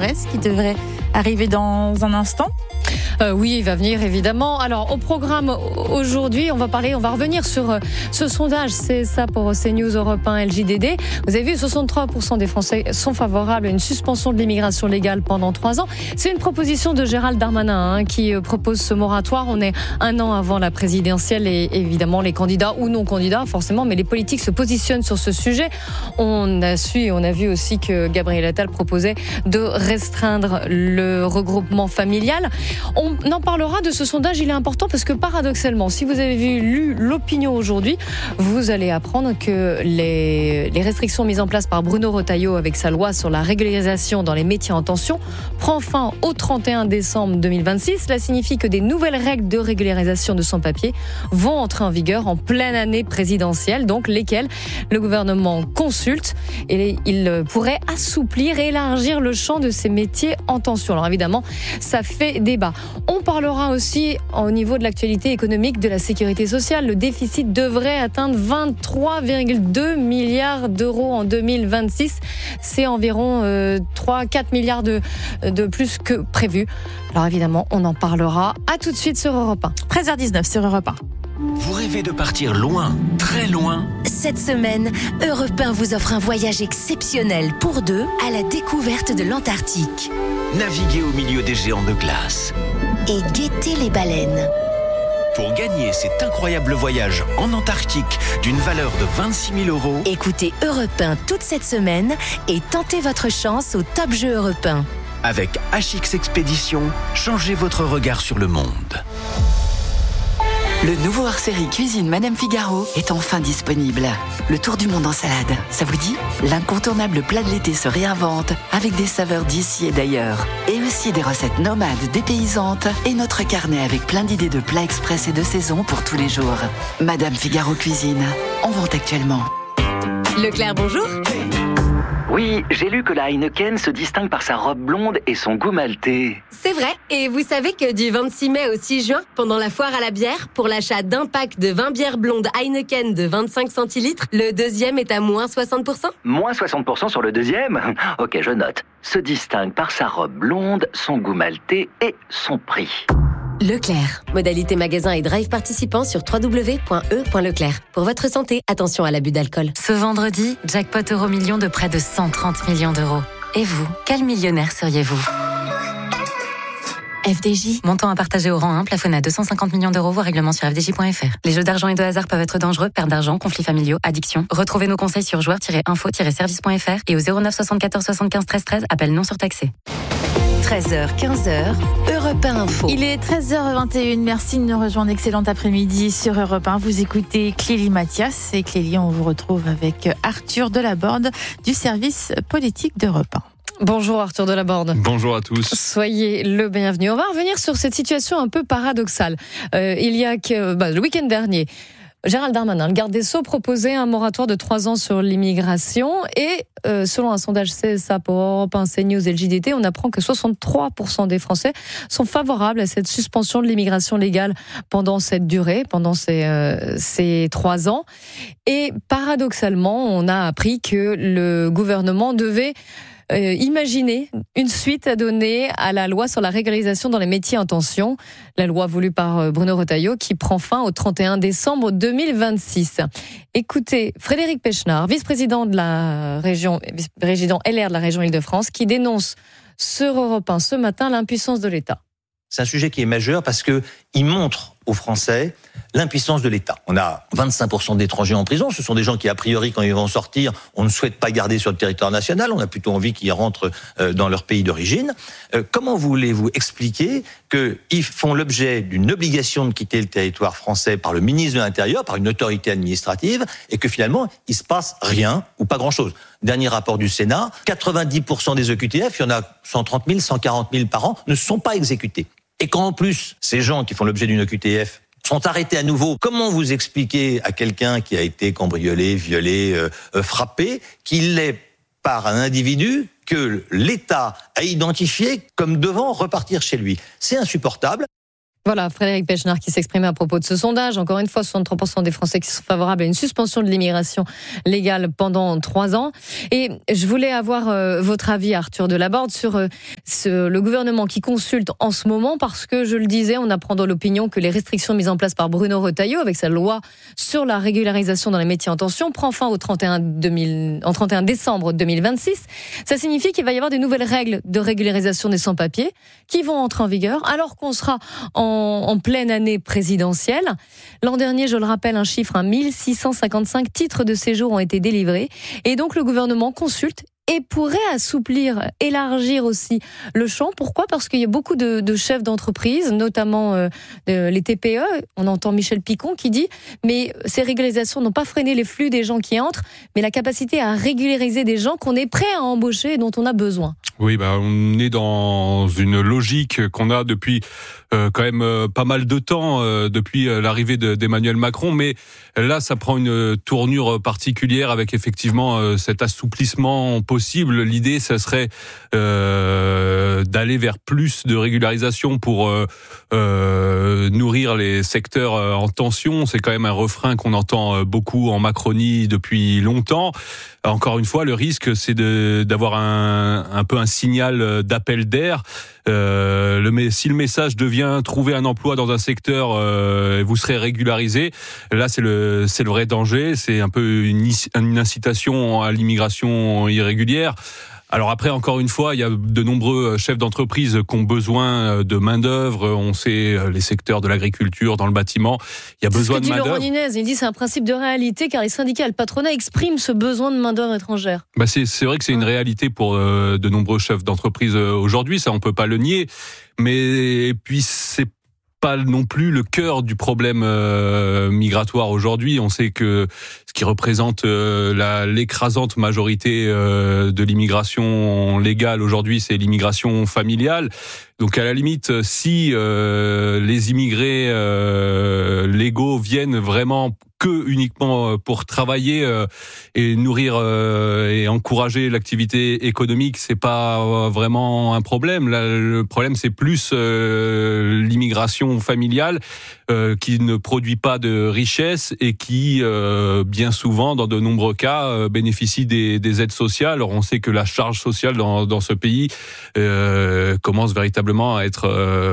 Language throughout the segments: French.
Jaurès qui devrait arriver dans un instant. Oui, il va venir évidemment. Alors au programme aujourd'hui, on va revenir sur ce sondage. C'est ça pour CNews, Europe 1, LJDD. Vous avez vu, 63% des Français sont favorables à une suspension de l'immigration légale pendant 3 ans. C'est une proposition de Gérald Darmanin qui propose ce moratoire. On est 1 an avant la présidentielle et évidemment les candidats ou non candidats forcément, mais les politiques se positionnent sur ce sujet. On a vu aussi que Gabriel Attal proposait de restreindre le regroupement familial. On en parlera de ce sondage, il est important parce que paradoxalement, si vous avez lu l'opinion aujourd'hui, vous allez apprendre que les restrictions mises en place par Bruno Retailleau avec sa loi sur la régularisation dans les métiers en tension prend fin au 31 décembre 2026. Cela signifie que des nouvelles règles de régularisation de sans-papiers vont entrer en vigueur en pleine année présidentielle, donc lesquelles le gouvernement consulte et il pourrait assouplir et élargir le champ de ces métiers en tension. Alors évidemment, ça fait débat. On parlera aussi au niveau de l'actualité économique de la sécurité sociale. Le déficit devrait atteindre 23,2 milliards d'euros en 2026. C'est environ 3-4 milliards de plus que prévu. Alors évidemment, on en parlera. À tout de suite sur Europe 1. 13h19 sur Europe 1. Vous rêvez de partir loin, très loin? Cette semaine, Europe 1 vous offre un voyage exceptionnel pour 2 à la découverte de l'Antarctique. Naviguez au milieu des géants de glace. Et guettez les baleines. Pour gagner cet incroyable voyage en Antarctique d'une valeur de 26 000 €, Écoutez Europe 1 toute cette semaine et tentez votre chance au Top Jeu Europe 1. avec HX Expédition, changez votre regard sur le monde. Le nouveau hors-série Cuisine Madame Figaro est enfin disponible. Le tour du monde en salade, ça vous dit? L'incontournable plat de l'été se réinvente avec des saveurs d'ici et d'ailleurs. Et aussi des recettes nomades, dépaysantes et notre carnet avec plein d'idées de plats express et de saison pour tous les jours. Madame Figaro Cuisine, en vente actuellement. Leclerc, bonjour. Oui, j'ai lu que la Heineken se distingue par sa robe blonde et son goût maltais. C'est vrai, et vous savez que du 26 mai au 6 juin, pendant la foire à la bière, pour l'achat d'un pack de 20 bières blondes Heineken de 25 centilitres, le deuxième est à moins 60%. Moins 60% sur le deuxième? Ok, je note. Se distingue par sa robe blonde, son goût maltais et son prix. Leclerc. Modalité magasin et drive participant sur www.e.leclerc. Pour votre santé, attention à l'abus d'alcool. Ce vendredi, jackpot Euromillions de près de 130 millions d'euros. Et vous, quel millionnaire seriez-vous ? FDJ, montant à partager au rang 1, plafonné à 250 millions d'euros, voire règlement sur fdj.fr. Les jeux d'argent et de hasard peuvent être dangereux, perte d'argent, conflits familiaux, addiction. Retrouvez nos conseils sur joueurs-info-service.fr et au 09 74 75 13 13, appel non surtaxé. 13h, 15h, Europe 1 Info. Il est 13h21, merci de nous rejoindre. Excellent après-midi sur Europe 1. Vous écoutez Clélie Mathias et Clélie, on vous retrouve avec Arthur Delaborde du service politique d'Europe 1. Bonjour Arthur Delaborde. Bonjour à tous. Soyez le bienvenu. On va revenir sur cette situation un peu paradoxale. Il y a le week-end dernier, Gérald Darmanin, le garde des Sceaux, proposait un moratoire de 3 ans sur l'immigration et selon un sondage CSA pour Europe 1, CNews et LJDD, on apprend que 63% des Français sont favorables à cette suspension de l'immigration légale pendant cette durée, pendant ces 3 ans. Et paradoxalement, on a appris que le gouvernement devait imaginer une suite à donner à la loi sur la régularisation dans les métiers en tension, la loi voulue par Bruno Retailleau qui prend fin au 31 décembre 2026. Écoutez, Frédéric Pechnard, vice-président de la région, vice-président LR de la région Île-de-France, qui dénonce sur Europe 1 ce matin l'impuissance de l'État. C'est un sujet qui est majeur parce qu'il montre aux Français l'impuissance de l'État. On a 25% d'étrangers en prison. Ce sont des gens qui, a priori, quand ils vont sortir, on ne souhaite pas garder sur le territoire national. On a plutôt envie qu'ils rentrent dans leur pays d'origine. Comment voulez-vous expliquer qu'ils font l'objet d'une obligation de quitter le territoire français par le ministre de l'Intérieur, par une autorité administrative, et que finalement, il se passe rien ou pas grand-chose? Dernier rapport du Sénat, 90% des OQTF, il y en a 130 000, 140 000 par an, ne sont pas exécutés. Et quand en plus, ces gens qui font l'objet d'une OQTF sont arrêtés à nouveau, comment vous expliquez à quelqu'un qui a été cambriolé, violé, frappé, qu'il est par un individu que l'État a identifié comme devant repartir chez lui? C'est insupportable. Voilà, Frédéric Pechnard qui s'exprimait à propos de ce sondage. Encore une fois, 63% des Français qui sont favorables à une suspension de l'immigration légale pendant 3 ans. Et je voulais avoir votre avis, Arthur Delaborde, sur le gouvernement qui consulte en ce moment, parce que, je le disais, on apprend dans l'opinion que les restrictions mises en place par Bruno Retailleau, avec sa loi sur la régularisation dans les métiers en tension, prend fin au 31 décembre 2026. Ça signifie qu'il va y avoir des nouvelles règles de régularisation des sans-papiers qui vont entrer en vigueur, alors qu'on sera en pleine année présidentielle. L'an dernier, je le rappelle, un chiffre, 1655 titres de séjour ont été délivrés. Et donc, le gouvernement consulte et pourrait assouplir, élargir aussi le champ. Pourquoi ? Parce qu'il y a beaucoup de chefs d'entreprise, notamment les TPE. On entend Michel Picon qui dit « Mais ces régularisations n'ont pas freiné les flux des gens qui entrent, mais la capacité à régulariser des gens qu'on est prêt à embaucher et dont on a besoin. » Oui, on est dans une logique qu'on a depuis quand même pas mal de temps, depuis l'arrivée d'Emmanuel Macron, mais là, ça prend une tournure particulière avec effectivement cet assouplissement possible. L'idée, ça serait d'aller vers plus de régularisation pour nourrir les secteurs en tension. C'est quand même un refrain qu'on entend beaucoup en Macronie depuis longtemps. Encore une fois, le risque, c'est d'avoir un peu un signal d'appel d'air. Si le message devient trouver un emploi dans un secteur, vous serez régularisé. Là, c'est le vrai danger. C'est un peu une incitation à l'immigration irrégulière. Alors après, encore une fois, il y a de nombreux chefs d'entreprise qui ont besoin de main-d'œuvre. On sait les secteurs de l'agriculture, dans le bâtiment. Il y a besoin de main-d'œuvre. Laurent Nunez, il dit c'est un principe de réalité car les syndicats et le patronat expriment ce besoin de main-d'œuvre étrangère. C'est vrai que c'est une réalité pour de nombreux chefs d'entreprise aujourd'hui. Ça, on peut pas le nier. Mais puis c'est pas non plus le cœur du problème migratoire aujourd'hui. On sait que ce qui représente l'écrasante majorité de l'immigration légale aujourd'hui, c'est l'immigration familiale. Donc à la limite, si les immigrés légaux viennent vraiment uniquement pour travailler et nourrir et encourager l'activité économique, c'est pas vraiment un problème. Là, le problème, c'est plus l'immigration familiale qui ne produit pas de richesse et qui, bien souvent, dans de nombreux cas, bénéficie des aides sociales. Alors on sait que la charge sociale dans ce pays commence véritablement à être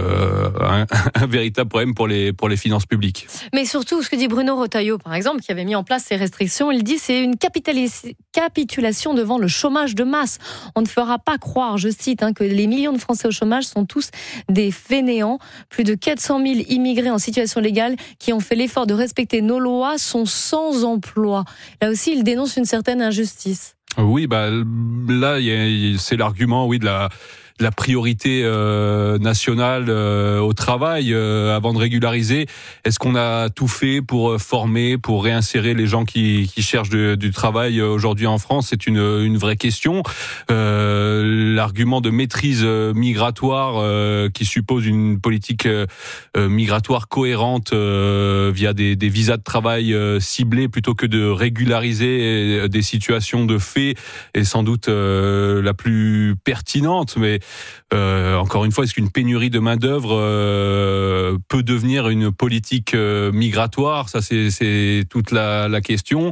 un véritable problème pour les finances publiques. Mais surtout, ce que dit Bruno Retailleau, par exemple, qui avait mis en place ces restrictions, il dit c'est une capitulation devant le chômage de masse. On ne fera pas croire, je cite, que les millions de Français au chômage sont tous des fainéants. Plus de 400 000 immigrés en situation légale qui ont fait l'effort de respecter nos lois sont sans emploi. Là aussi, il dénonce une certaine injustice. Oui, là, c'est l'argument, oui, de la priorité nationale au travail avant de régulariser. Est-ce qu'on a tout fait pour former, pour réinsérer les gens qui cherchent du travail aujourd'hui en France ? C'est une vraie question. L'argument de maîtrise migratoire qui suppose une politique migratoire cohérente via des visas de travail ciblés plutôt que de régulariser des situations de fait est sans doute la plus pertinente, mais encore une fois, est-ce qu'une pénurie de main-d'œuvre peut devenir une politique migratoire ? Ça, c'est toute la question.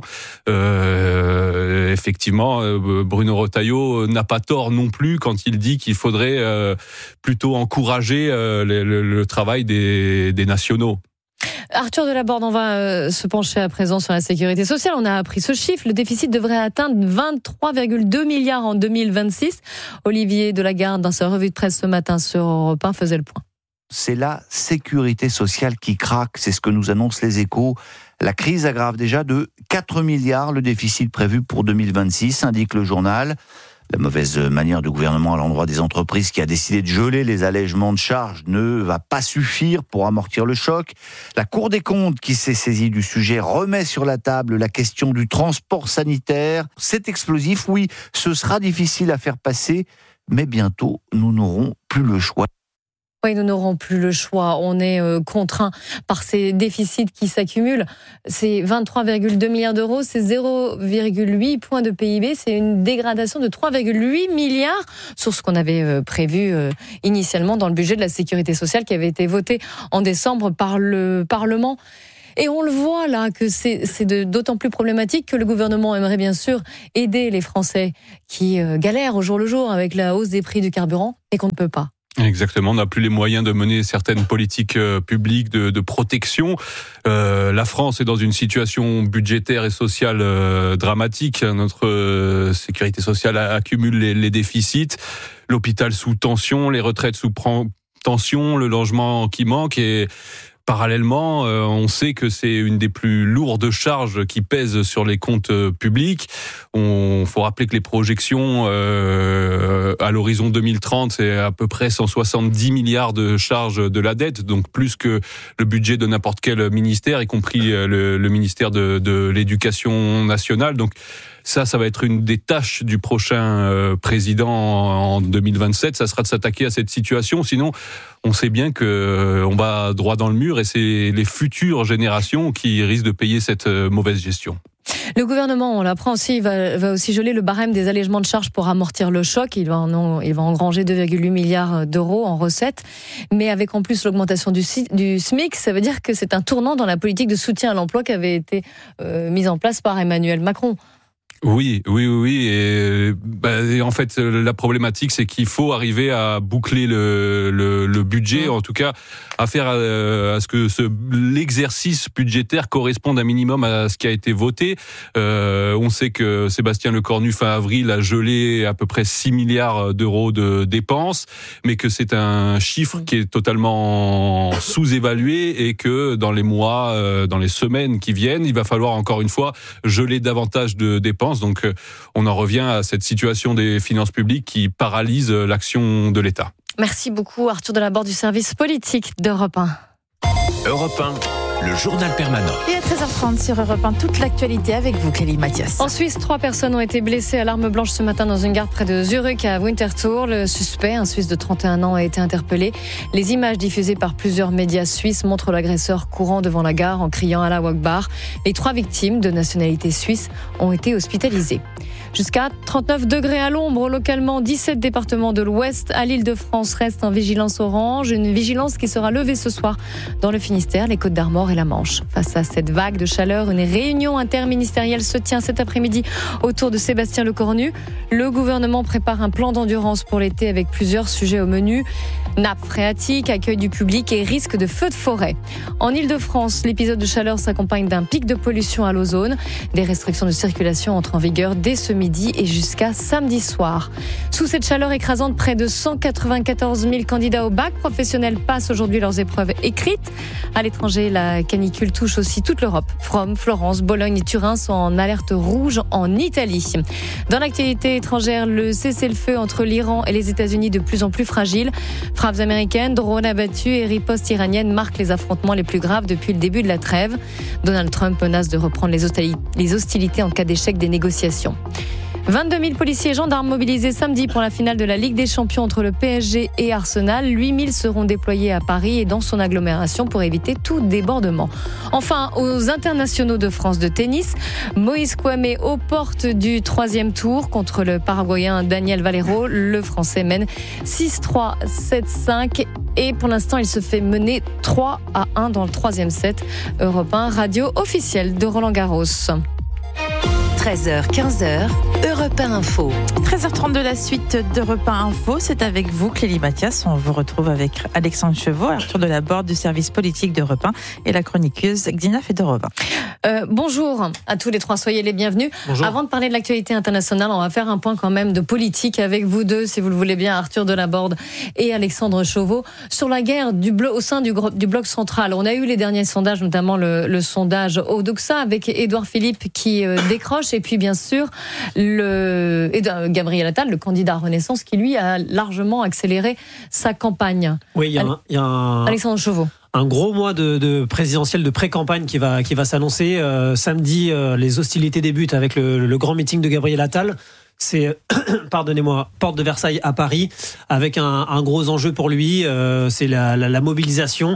Effectivement, Bruno Retailleau n'a pas tort non plus quand il dit qu'il faudrait plutôt encourager le travail des nationaux. Arthur Delaborde, on va se pencher à présent sur la sécurité sociale. On a appris ce chiffre. Le déficit devrait atteindre 23,2 milliards en 2026. Olivier Delagarde, dans sa revue de presse ce matin sur Europe 1, faisait le point. C'est la sécurité sociale qui craque. C'est ce que nous annoncent les Échos. La crise aggrave déjà de 4 milliards le déficit prévu pour 2026, indique le journal. La mauvaise manière du gouvernement à l'endroit des entreprises qui a décidé de geler les allègements de charges ne va pas suffire pour amortir le choc. La Cour des comptes, qui s'est saisie du sujet, remet sur la table la question du transport sanitaire. C'est explosif, oui, ce sera difficile à faire passer, mais bientôt, nous n'aurons plus le choix. Oui, nous n'aurons plus le choix. On est contraint par ces déficits qui s'accumulent. C'est 23,2 milliards d'euros, c'est 0,8 points de PIB. C'est une dégradation de 3,8 milliards sur ce qu'on avait prévu initialement dans le budget de la sécurité sociale qui avait été voté en décembre par le Parlement. Et on le voit là que c'est d'autant plus problématique que le gouvernement aimerait bien sûr aider les Français qui galèrent au jour le jour avec la hausse des prix du carburant et qu'on ne peut pas. Exactement, on n'a plus les moyens de mener certaines politiques publiques de protection. La France est dans une situation budgétaire et sociale dramatique. Notre sécurité sociale accumule les déficits, l'hôpital sous tension, les retraites sous tension, le logement qui manque et parallèlement, on sait que c'est une des plus lourdes charges qui pèsent sur les comptes publics. Il faut rappeler que les projections à l'horizon 2030, c'est à peu près 170 milliards de charges de la dette, donc plus que le budget de n'importe quel ministère, y compris le ministère de l'Éducation nationale. Donc ça va être une des tâches du prochain président en 2027. Ça sera de s'attaquer à cette situation. Sinon, on sait bien que on va droit dans le mur et c'est les futures générations qui risquent de payer cette mauvaise gestion. Le gouvernement, on l'apprend aussi, va aussi geler le barème des allègements de charges pour amortir le choc. Il va engranger 2,8 milliards d'euros en recettes. Mais avec en plus l'augmentation du SMIC, ça veut dire que c'est un tournant dans la politique de soutien à l'emploi qui avait été mise en place par Emmanuel Macron. Oui. Et en fait, la problématique, c'est qu'il faut arriver à boucler le budget, en tout cas, à faire à ce que l'exercice budgétaire corresponde un minimum à ce qui a été voté. On sait que Sébastien Lecornu, fin avril, a gelé à peu près 6 milliards d'euros de dépenses, mais que c'est un chiffre qui est totalement sous-évalué et que dans les mois, dans les semaines qui viennent, il va falloir encore une fois geler davantage de dépenses. Donc on en revient à cette situation des finances publiques qui paralyse l'action de l'État. Merci beaucoup Arthur Delaborde du service politique d'Europe 1. Europe 1, le journal permanent. Et à 13h30 sur Europe 1, toute l'actualité avec vous, Clélie Mathias. En Suisse, 3 personnes ont été blessées à l'arme blanche ce matin dans une gare près de Zurich à Winterthur. Le suspect, un Suisse de 31 ans, a été interpellé. Les images diffusées par plusieurs médias suisses montrent l'agresseur courant devant la gare en criant Allah Akbar. Les 3 victimes de nationalité suisse ont été hospitalisées. Jusqu'à 39 degrés à l'ombre, localement 17 départements de l'Ouest. À l'Île-de-France reste en vigilance orange, une vigilance qui sera levée ce soir dans le Finistère, les Côtes-d'Armor et la Manche. Face à cette vague de chaleur, une réunion interministérielle se tient cet après-midi autour de Sébastien Lecornu. Le gouvernement prépare un plan d'endurance pour l'été avec plusieurs sujets au menu. Nappes phréatiques, accueil du public et risque de feux de forêt. En Île-de-France, l'épisode de chaleur s'accompagne d'un pic de pollution à l'ozone. Des restrictions de circulation entrent en vigueur dès ce midi et jusqu'à samedi soir. Sous cette chaleur écrasante, près de 194 000 candidats au bac professionnel passent aujourd'hui leurs épreuves écrites. À l'étranger, la canicule touche aussi toute l'Europe. Rome, Florence, Bologne et Turin sont en alerte rouge en Italie. Dans l'actualité étrangère, le cessez-le-feu entre l'Iran et les États-Unis de plus en plus fragile. Frappes américaines, drones abattus et ripostes iraniennes marquent les affrontements les plus graves depuis le début de la trêve. Donald Trump menace de reprendre les hostilités en cas d'échec des négociations. 22 000 policiers et gendarmes mobilisés samedi pour la finale de la Ligue des Champions entre le PSG et Arsenal. 8 000 seront déployés à Paris et dans son agglomération pour éviter tout débordement. Enfin, aux internationaux de France de tennis, Moïse Kouamé aux portes du 3e tour contre le Paraguayen Daniel Valero. Le Français mène 6-3, 7-5 et pour l'instant, il se fait mener 3-1 dans le 3e set. Europe 1, radio officielle de Roland Garros. 13h, 15h, Europe 1 Info. 13h30 de la suite d'Europe 1 Info, c'est avec vous Clélie Mathias. On vous retrouve avec Alexandre Chevaux, Arthur Delaborde du service politique d'Europe 1 et la chroniqueuse Gdina Fedorova. Bonjour à tous les 3, soyez les bienvenus. Bonjour. Avant de parler de l'actualité internationale, on va faire un point quand même de politique avec vous deux, si vous le voulez bien, Arthur Delaborde et Alexandre Chevaux, sur la guerre au sein du bloc central. On a eu les derniers sondages, notamment le sondage Odoxa avec Édouard Philippe qui décroche. Et puis bien sûr, Gabriel Attal, le candidat Renaissance, qui lui a largement accéléré sa campagne. Oui, il y a un... Alexandre Chevaux. Un gros mois de présidentielle, de pré-campagne qui va s'annoncer. Samedi, les hostilités débutent avec le grand meeting de Gabriel Attal. c'est, pardonnez-moi, porte de Versailles à Paris, avec un gros enjeu pour lui, c'est la mobilisation.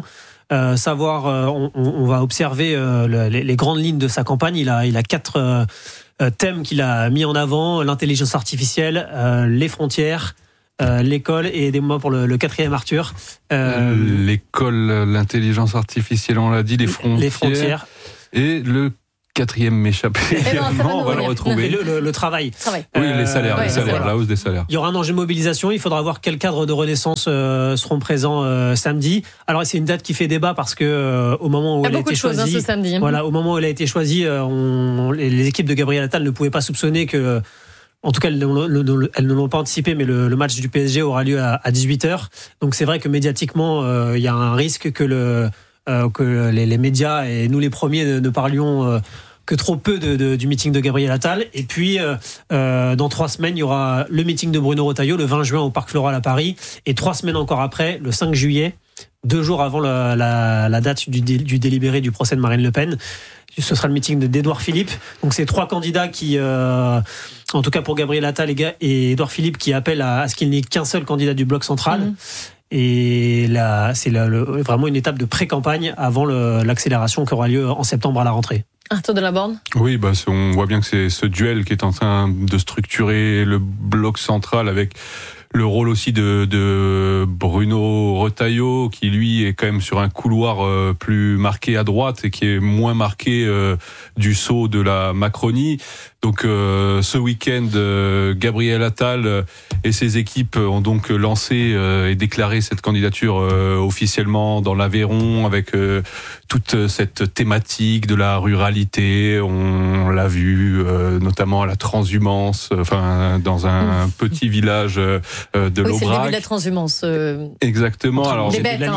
On va observer les grandes lignes de sa campagne. Il a 4 thèmes qu'il a mis en avant: l'intelligence artificielle, les frontières, l'école, et aidez-moi pour le 4e, Arthur. L'école, l'intelligence artificielle, on l'a dit, les frontières. Et le 4e m'échappe également, on va le retrouver. Le travail. Oui, les salaires, la hausse des salaires. Il y aura un enjeu de mobilisation, il faudra voir quels cadres de Renaissance seront présents samedi. Alors c'est une date qui fait débat parce que au moment où elle a été choisie, ce samedi. Voilà, au moment où elle a été choisie, les équipes de Gabriel Attal ne pouvaient pas soupçonner que, en tout cas, elles ne l'ont pas anticipé, mais le match du PSG aura lieu à 18h. Donc c'est vrai que médiatiquement, il y a un risque que les médias, et nous les premiers, ne parlions que trop peu du meeting de Gabriel Attal. Et puis, dans 3 semaines, il y aura le meeting de Bruno Retailleau, le 20 juin au Parc Floral à Paris. Et 3 semaines encore après, le 5 juillet, 2 jours avant la date du délibéré du procès de Marine Le Pen, ce sera le meeting d'Édouard Philippe. Donc c'est 3 candidats qui, en tout cas pour Gabriel Attal et Édouard Philippe, qui appellent à ce qu'il n'y ait qu'un seul candidat du bloc central. Et là, c'est vraiment une étape de pré-campagne avant l'accélération qui aura lieu en septembre à la rentrée. Arthur Delaborde. Oui, on voit bien que c'est ce duel qui est en train de structurer le bloc central, avec le rôle aussi de Bruno Retailleau, qui lui est quand même sur un couloir plus marqué à droite et qui est moins marqué du saut de la Macronie. Donc ce week-end, Gabriel Attal et ses équipes ont donc lancé et déclaré cette candidature officiellement dans l'Aveyron, avec toute cette thématique de la ruralité. On l'a vu notamment à la transhumance, dans un petit village de l'Aubrac. Oui, c'est le début de la transhumance. Exactement. Alors, les bêtes,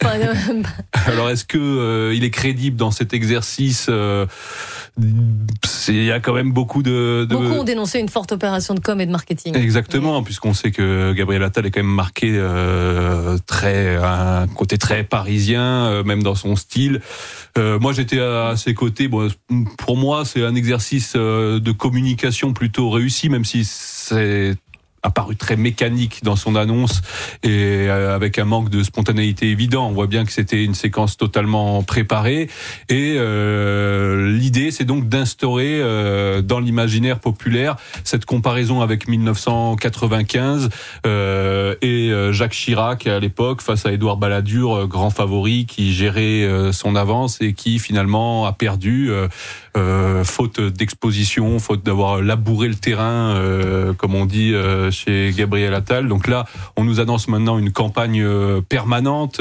alors est-ce que il est crédible dans cet exercice? Il y a quand même beaucoup Beaucoup ont dénoncé une forte opération de com et de marketing. Exactement, puisqu'on sait que Gabriel Attal est quand même marqué un côté très parisien, même dans son style. Moi, j'étais à ses côtés. Bon, pour moi, c'est un exercice de communication plutôt réussi, même si c'est apparu très mécanique dans son annonce et avec un manque de spontanéité évident. On voit bien que c'était une séquence totalement préparée, et l'idée, c'est donc d'instaurer dans l'imaginaire populaire cette comparaison avec 1995 et Jacques Chirac à l'époque face à Édouard Balladur, grand favori, qui gérait son avance et qui finalement a perdu faute d'exposition, faute d'avoir labouré le terrain, comme on dit chez Gabriel Attal. Donc là, on nous annonce maintenant une campagne permanente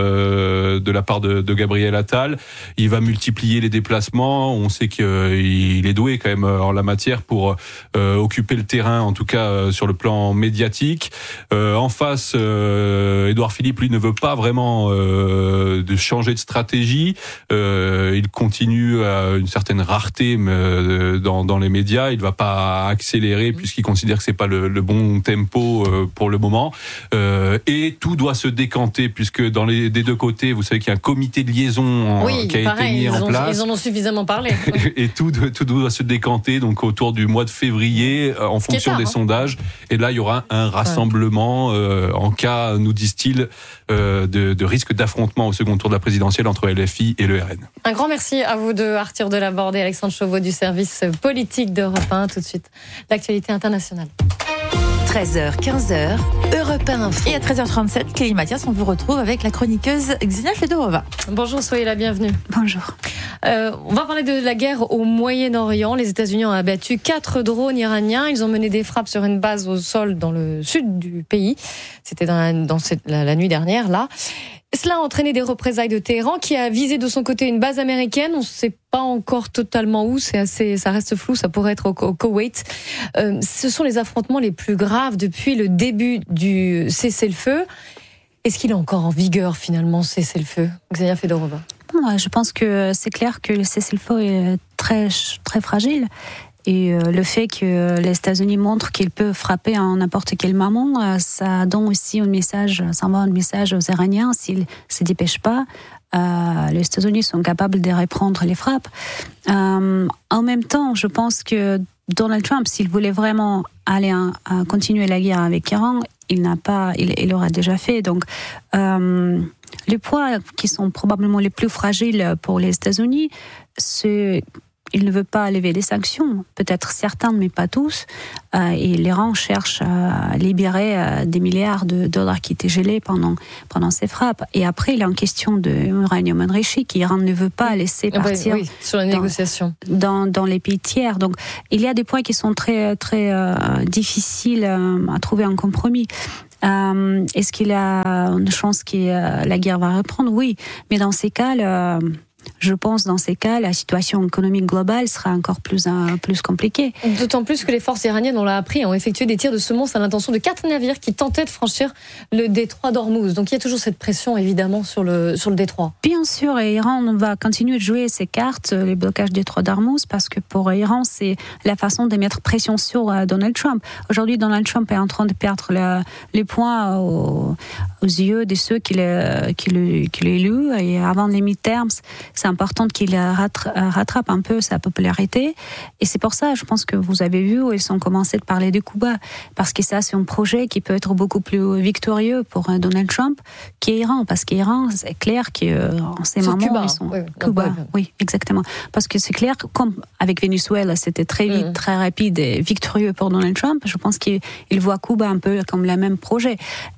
de la part de Gabriel Attal. Il va multiplier les déplacements. On sait qu'il est doué quand même en la matière pour occuper le terrain, en tout cas sur le plan médiatique. En face, Édouard Philippe, lui, ne veut pas vraiment de changer de stratégie. Il continue à une certaine rareté dans les médias. Il ne va pas accélérer puisqu'il considère que c'est pas le bon tempo pour le moment. Et tout doit se décanter, puisque des 2 côtés, vous savez qu'il y a un comité de liaison qui a été mis en place. Ils en ont suffisamment parlé. Et tout doit se décanter donc autour du mois de février, en fonction des sondages. Et là, il y aura un rassemblement en cas, nous disent-ils, de risque d'affrontement au second tour de la présidentielle entre LFI et le RN. Un grand merci à vous deux, Arthur Delaborde et Alexandre Chauveau du service politique d'Europe 1. Tout de suite, l'actualité internationale. 13h, 15h, Europe 1 Info. Et à 13h37, Clélie Mathias, on vous retrouve avec la chroniqueuse Xenia Fedorova. Bonjour, soyez la bienvenue. Bonjour. On va parler de la guerre au Moyen-Orient. Les États-Unis ont abattu 4 drones iraniens. Ils ont mené des frappes sur une base au sol dans le sud du pays. C'était la nuit dernière, là. Cela a entraîné des représailles de Téhéran, qui a visé de son côté une base américaine. On ne sait pas encore totalement où, ça reste flou, ça pourrait être au Koweït. Ce sont les affrontements les plus graves depuis le début du cessez-le-feu. Est-ce qu'il est encore en vigueur finalement, ce cessez-le-feu? Xenia Fedorova. Je pense que c'est clair que le cessez-le-feu est très, très fragile. Et le fait que les États-Unis montrent qu'ils peuvent frapper à n'importe quel moment, ça donne aussi ça envoie un message aux Iraniens. S'ils ne se dépêchent pas, les États-Unis sont capables de reprendre les frappes. En même temps, je pense que Donald Trump, s'il voulait vraiment aller à continuer la guerre avec l'Iran, il l'aura déjà fait. Donc, les points qui sont probablement les plus fragiles pour les États-Unis, il ne veut pas lever les sanctions, peut-être certains, mais pas tous. Et l'Iran cherche à libérer des milliards de dollars qui étaient gelés pendant ces frappes. Et après, il est en question de uranium enrichi, qu'Iran ne veut pas laisser partir sur la négociation dans les pays tiers. Donc, il y a des points qui sont très, très difficiles à trouver un compromis. Est-ce qu'il a une chance que la guerre va reprendre? Oui, mais dans ces cas, je pense dans ces cas, la situation économique globale sera encore plus compliquée. D'autant plus que les forces iraniennes, on l'a appris, ont effectué des tirs de semonce à l'intention de 4 navires qui tentaient de franchir le détroit d'Ormuz. Donc il y a toujours cette pression évidemment sur le détroit. Bien sûr, et Iran va continuer de jouer ses cartes, les blocages du détroit d'Ormuz, parce que pour Iran, c'est la façon de mettre pression sur Donald Trump. Aujourd'hui, Donald Trump est en train de perdre les points aux yeux de ceux qui l'ont élu. Et avant les midterms, c'est important qu'il rattrape un peu sa popularité. Et c'est pour ça, je pense que vous avez vu, ils ont commencé de parler de Cuba. Parce que ça, c'est un projet qui peut être beaucoup plus victorieux pour Donald Trump qu'Iran. Parce qu'Iran, c'est clair qu'en ces moments, Cuba, ils sont... Cuba, oui, exactement. Parce que c'est clair, comme avec Venezuela, c'était très vite, très rapide et victorieux pour Donald Trump, je pense qu'il voit Cuba un peu comme le même projet.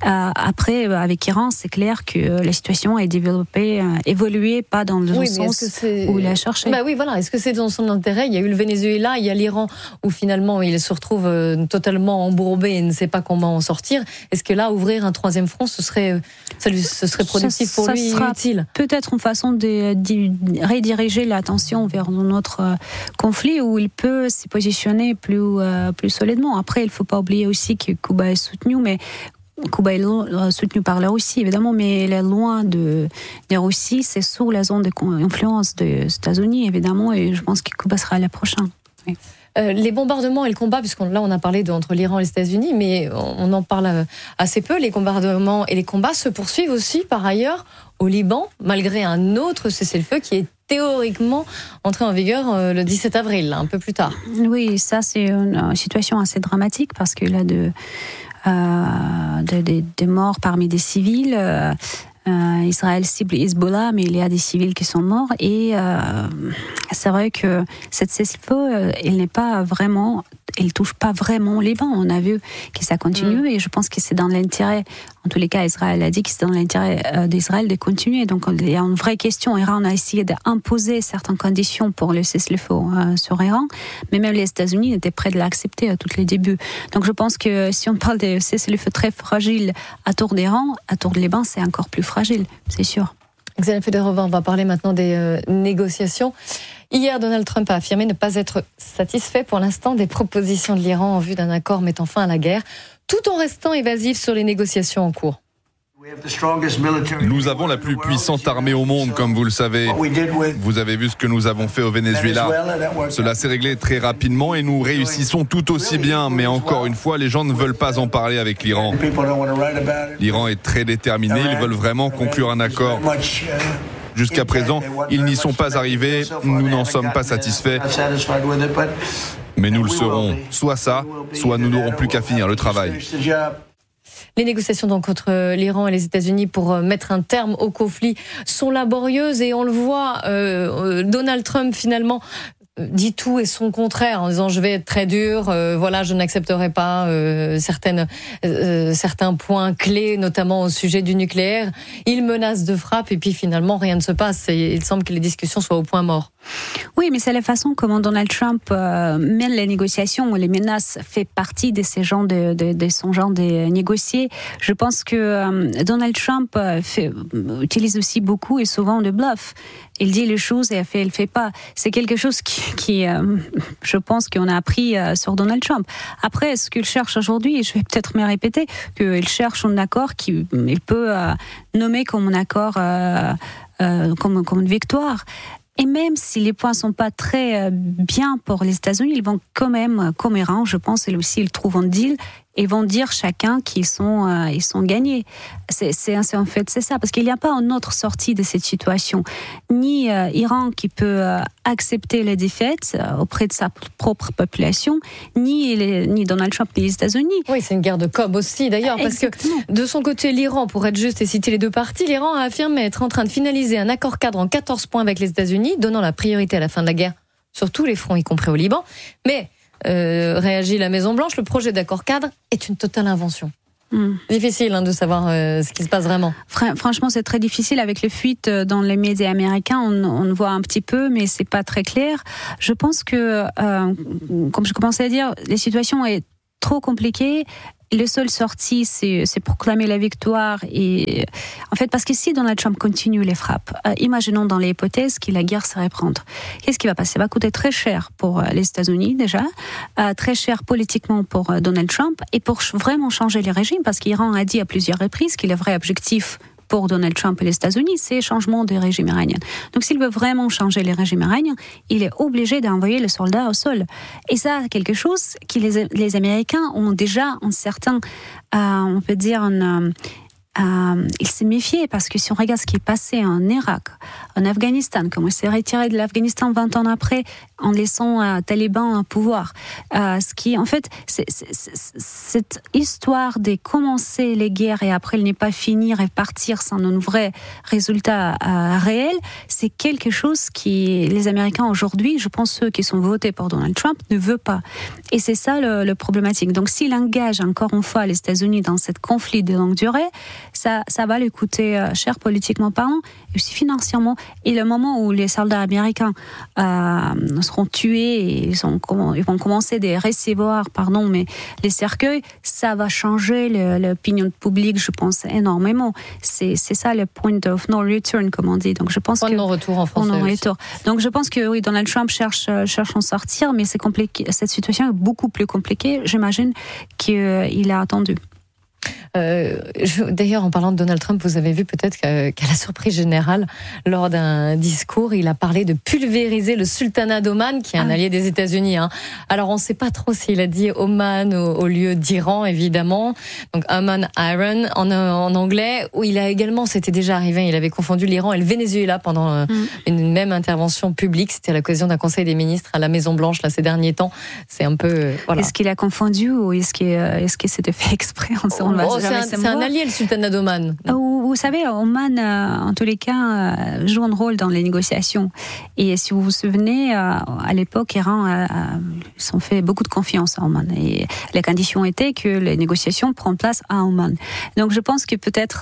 Après, avec Iran, c'est clair que la situation est évoluée, pas dans le sens où il a cherché. Oui, voilà. Est-ce que c'est dans son intérêt? Il y a eu le Venezuela, il y a l'Iran, où finalement il se retrouve totalement embourbé et ne sait pas comment en sortir. Est-ce que là, ouvrir un troisième front, ce serait productif pour lui, utile? Peut-être une façon de rediriger l'attention vers un autre conflit où il peut se positionner plus solidement. Après, il ne faut pas oublier aussi que Cuba est soutenu, mais Cuba est soutenu par la Russie, évidemment, mais elle est loin de Russie. C'est sous la zone d'influence des États-Unis, évidemment, et je pense que Cuba sera la prochaine. Oui. Les bombardements et le combat, puisqu'on a parlé entre l'Iran et les États-Unis, mais on en parle assez peu. Les bombardements et les combats se poursuivent aussi, par ailleurs, au Liban, malgré un autre cessez-le-feu qui est théoriquement entré en vigueur le 17 avril, un peu plus tard. Oui, ça, c'est une situation assez dramatique, parce qu'il y a des morts parmi des civils. Israël cible Hezbollah, mais il y a des civils qui sont morts. Et c'est vrai que cette cessez-le-feu, elle touche pas vraiment les Liban. On a vu que ça continue et je pense que c'est dans l'intérêt, en tous les cas, Israël a dit que c'est dans l'intérêt d'Israël de continuer. Donc il y a une vraie question. Iran a essayé d'imposer certaines conditions pour le cessez-le-feu sur Iran, mais même les États-Unis étaient prêts de l'accepter à tous les débuts. Donc je pense que si on parle de cessez-le-feu très fragile à tour d'Iran, à tour de Liban, c'est encore plus fragile, c'est sûr. Xenia Federova, on va parler maintenant des négociations. Hier, Donald Trump a affirmé ne pas être satisfait pour l'instant des propositions de l'Iran en vue d'un accord mettant fin à la guerre, tout en restant évasif sur les négociations en cours. Nous avons la plus puissante armée au monde, comme vous le savez. Vous avez vu ce que nous avons fait au Venezuela. Cela s'est réglé très rapidement et nous réussissons tout aussi bien. Mais encore une fois, les gens ne veulent pas en parler avec l'Iran. L'Iran est très déterminé, ils veulent vraiment conclure un accord. Jusqu'à présent, ils n'y sont pas arrivés, nous n'en sommes pas satisfaits. Mais nous le serons. Soit ça, soit nous n'aurons plus qu'à finir le travail. Les négociations donc entre l'Iran et les États-Unis pour mettre un terme au conflit sont laborieuses et on le voit, Donald Trump finalement dit tout et son contraire en disant je vais être très dur, je n'accepterai pas certains points clés, notamment au sujet du nucléaire. Il menace de frappe et puis finalement rien ne se passe et il semble que les discussions soient au point mort. Oui, mais c'est la façon comment Donald Trump mène les négociations. Les menaces fait partie de ces gens de son genre de négocier. Je pense que Donald Trump utilise aussi beaucoup et souvent le bluff. Il dit les choses et il fait pas. C'est quelque chose qui je pense qu'on a appris sur Donald Trump. Après, ce qu'il cherche aujourd'hui, et je vais peut-être me répéter, qu'il cherche un accord qu'il peut nommer comme un accord, comme une victoire. Et même si les points sont pas très bien pour les États-Unis, ils vont quand même, comme Iran, je pense, ils trouvent un deal. et vont dire chacun qu'ils sont gagnés. En fait, c'est ça, parce qu'il n'y a pas une autre sortie de cette situation. Ni Iran qui peut accepter les défaites auprès de sa propre population, ni Donald Trump ni les États-Unis. Oui, c'est une guerre de com' aussi d'ailleurs, parce que de son côté, l'Iran, pour être juste et citer les deux parties, l'Iran a affirmé être en train de finaliser un accord cadre en 14 points avec les États-Unis, donnant la priorité à la fin de la guerre sur tous les fronts, y compris au Liban. Mais, réagit la Maison-Blanche, le projet d'accord cadre est une totale invention. Difficile de savoir ce qui se passe vraiment. Franchement, c'est très difficile avec les fuites dans les médias américains. On voit un petit peu, mais c'est pas très clair. Je pense que, comme je commençais à dire, la situation est trop compliquée. Le seul sortie, c'est proclamer la victoire. Et en fait, parce que si Donald Trump continue les frappes, imaginons dans l'hypothèse que la guerre se reprendre, qu'est-ce qui va passer? Ça va coûter très cher pour les États-Unis déjà, très cher politiquement pour Donald Trump et pour vraiment changer les régimes, parce qu'Iran a dit à plusieurs reprises qu'il est vrai objectif pour Donald Trump et les États-Unis, c'est le changement des régimes iraniens. Donc s'il veut vraiment changer les régimes iraniens, il est obligé d'envoyer les soldats au sol. Et ça, quelque chose que les Américains ont déjà un certain, on peut dire, il s'est méfié, parce que si on regarde ce qui est passé en Irak, en Afghanistan, comment il s'est retiré de l'Afghanistan 20 ans après, en laissant Taliban au pouvoir. Ce qui, en fait, cette histoire de commencer les guerres et après ne pas finir et partir sans un vrai résultat réel, c'est quelque chose qui, les Américains aujourd'hui, je pense ceux qui sont votés pour Donald Trump, ne veulent pas. Et c'est ça le problématique. Donc s'il engage encore une fois les États-Unis dans ce conflit de longue durée, ça va lui coûter cher politiquement parlant, et aussi financièrement. Et le moment où les soldats américains seront tués et ils vont commencer à recevoir, mais les cercueils, ça va changer l'opinion publique, je pense, énormément. C'est ça le point of no return, comme on dit. Donc je pense point de non-retour en français. Non-retour. Donc je pense que oui, Donald Trump cherche à en sortir, mais c'est compliqué. Cette situation est beaucoup plus compliquée, j'imagine, qu'il a attendu. D'ailleurs, en parlant de Donald Trump, vous avez vu peut-être qu'à la surprise générale, lors d'un discours, il a parlé de pulvériser le sultanat d'Oman, qui est un allié des États-Unis. Alors, on ne sait pas trop s'il a dit Oman au lieu d'Iran, évidemment. Donc, Oman Iron en anglais, où il a également, c'était déjà arrivé, il avait confondu l'Iran et le Venezuela pendant une même intervention publique. C'était à l'occasion d'un conseil des ministres à la Maison-Blanche, là, ces derniers temps. C'est un peu... voilà. Est-ce qu'il a confondu ou est-ce qu'il s'était fait exprès? C'est un allié, le sultanat d'Oman. Vous savez, Oman, en tous les cas, joue un rôle dans les négociations. Et si vous vous souvenez, à l'époque, Iran ils ont fait beaucoup de confiance à Oman. Et la condition était que les négociations prennent place à Oman. Donc je pense que peut-être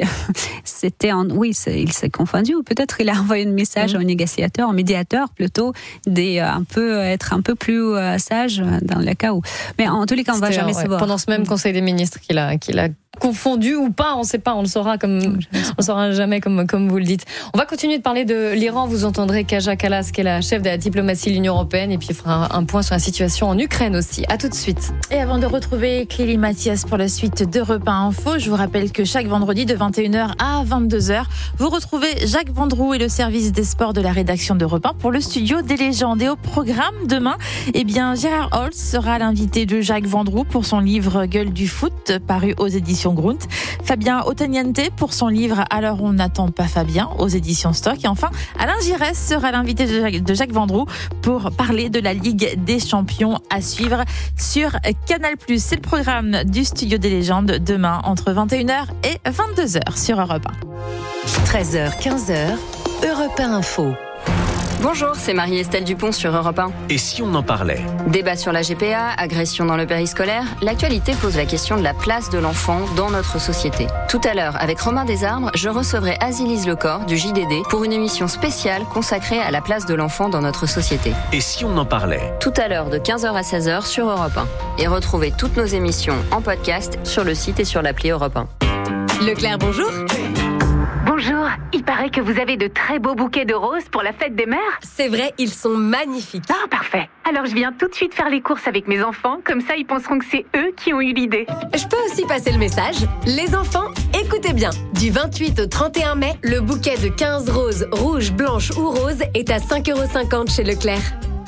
il s'est confondu, ou peut-être il a envoyé un message au négociateur, au médiateur plutôt, être un peu plus sage dans le cas où. Mais en tous les cas, on ne va jamais savoir. Pendant ce même conseil des ministres qu'il a confondu ou pas, on ne sait pas, on le saura jamais comme vous le dites. On va continuer de parler de l'Iran. Vous entendrez Kaja Kallas, qui est la chef de la diplomatie de l'Union européenne, et puis il fera un point sur la situation en Ukraine aussi. À tout de suite. Et avant de retrouver Clélie Mathias pour la suite d'Europe 1 Info, je vous rappelle que chaque vendredi de 21h à 22h, vous retrouvez Jacques Vendroux et le service des sports de la rédaction d'Europe 1 pour le studio des légendes. Et au programme demain, Gérard Holtz sera l'invité de Jacques Vendroux pour son livre Gueule du foot, paru aux éditions Grunt. Fabien Ottaniente pour son livre Alors on n'attend pas Fabien aux éditions Stock. Et enfin, Alain Giresse sera l'invité de Jacques Vendroux pour parler de la Ligue des Champions à suivre sur Canal+. C'est le programme du Studio des légendes demain entre 21h et 22h sur Europe 1. 13h, 15h, Europe 1 Info. Bonjour, c'est Marie-Estelle Dupont sur Europe 1. Et si on en parlait? Débat sur la GPA, agression dans le périscolaire, l'actualité pose la question de la place de l'enfant dans notre société. Tout à l'heure, avec Romain Desarbres, je recevrai Azilise Lecor du JDD pour une émission spéciale consacrée à la place de l'enfant dans notre société. Et si on en parlait? Tout à l'heure de 15h à 16h sur Europe 1. Et retrouvez toutes nos émissions en podcast sur le site et sur l'appli Europe 1. Leclerc, bonjour. Bonjour, il paraît que vous avez de très beaux bouquets de roses pour la fête des mères. C'est vrai, ils sont magnifiques. Ah, parfait. Alors je viens tout de suite faire les courses avec mes enfants, comme ça ils penseront que c'est eux qui ont eu l'idée. Je peux aussi passer le message. Les enfants, écoutez bien. Du 28 au 31 mai, le bouquet de 15 roses, rouges, blanches ou roses est à 5,50 € chez Leclerc.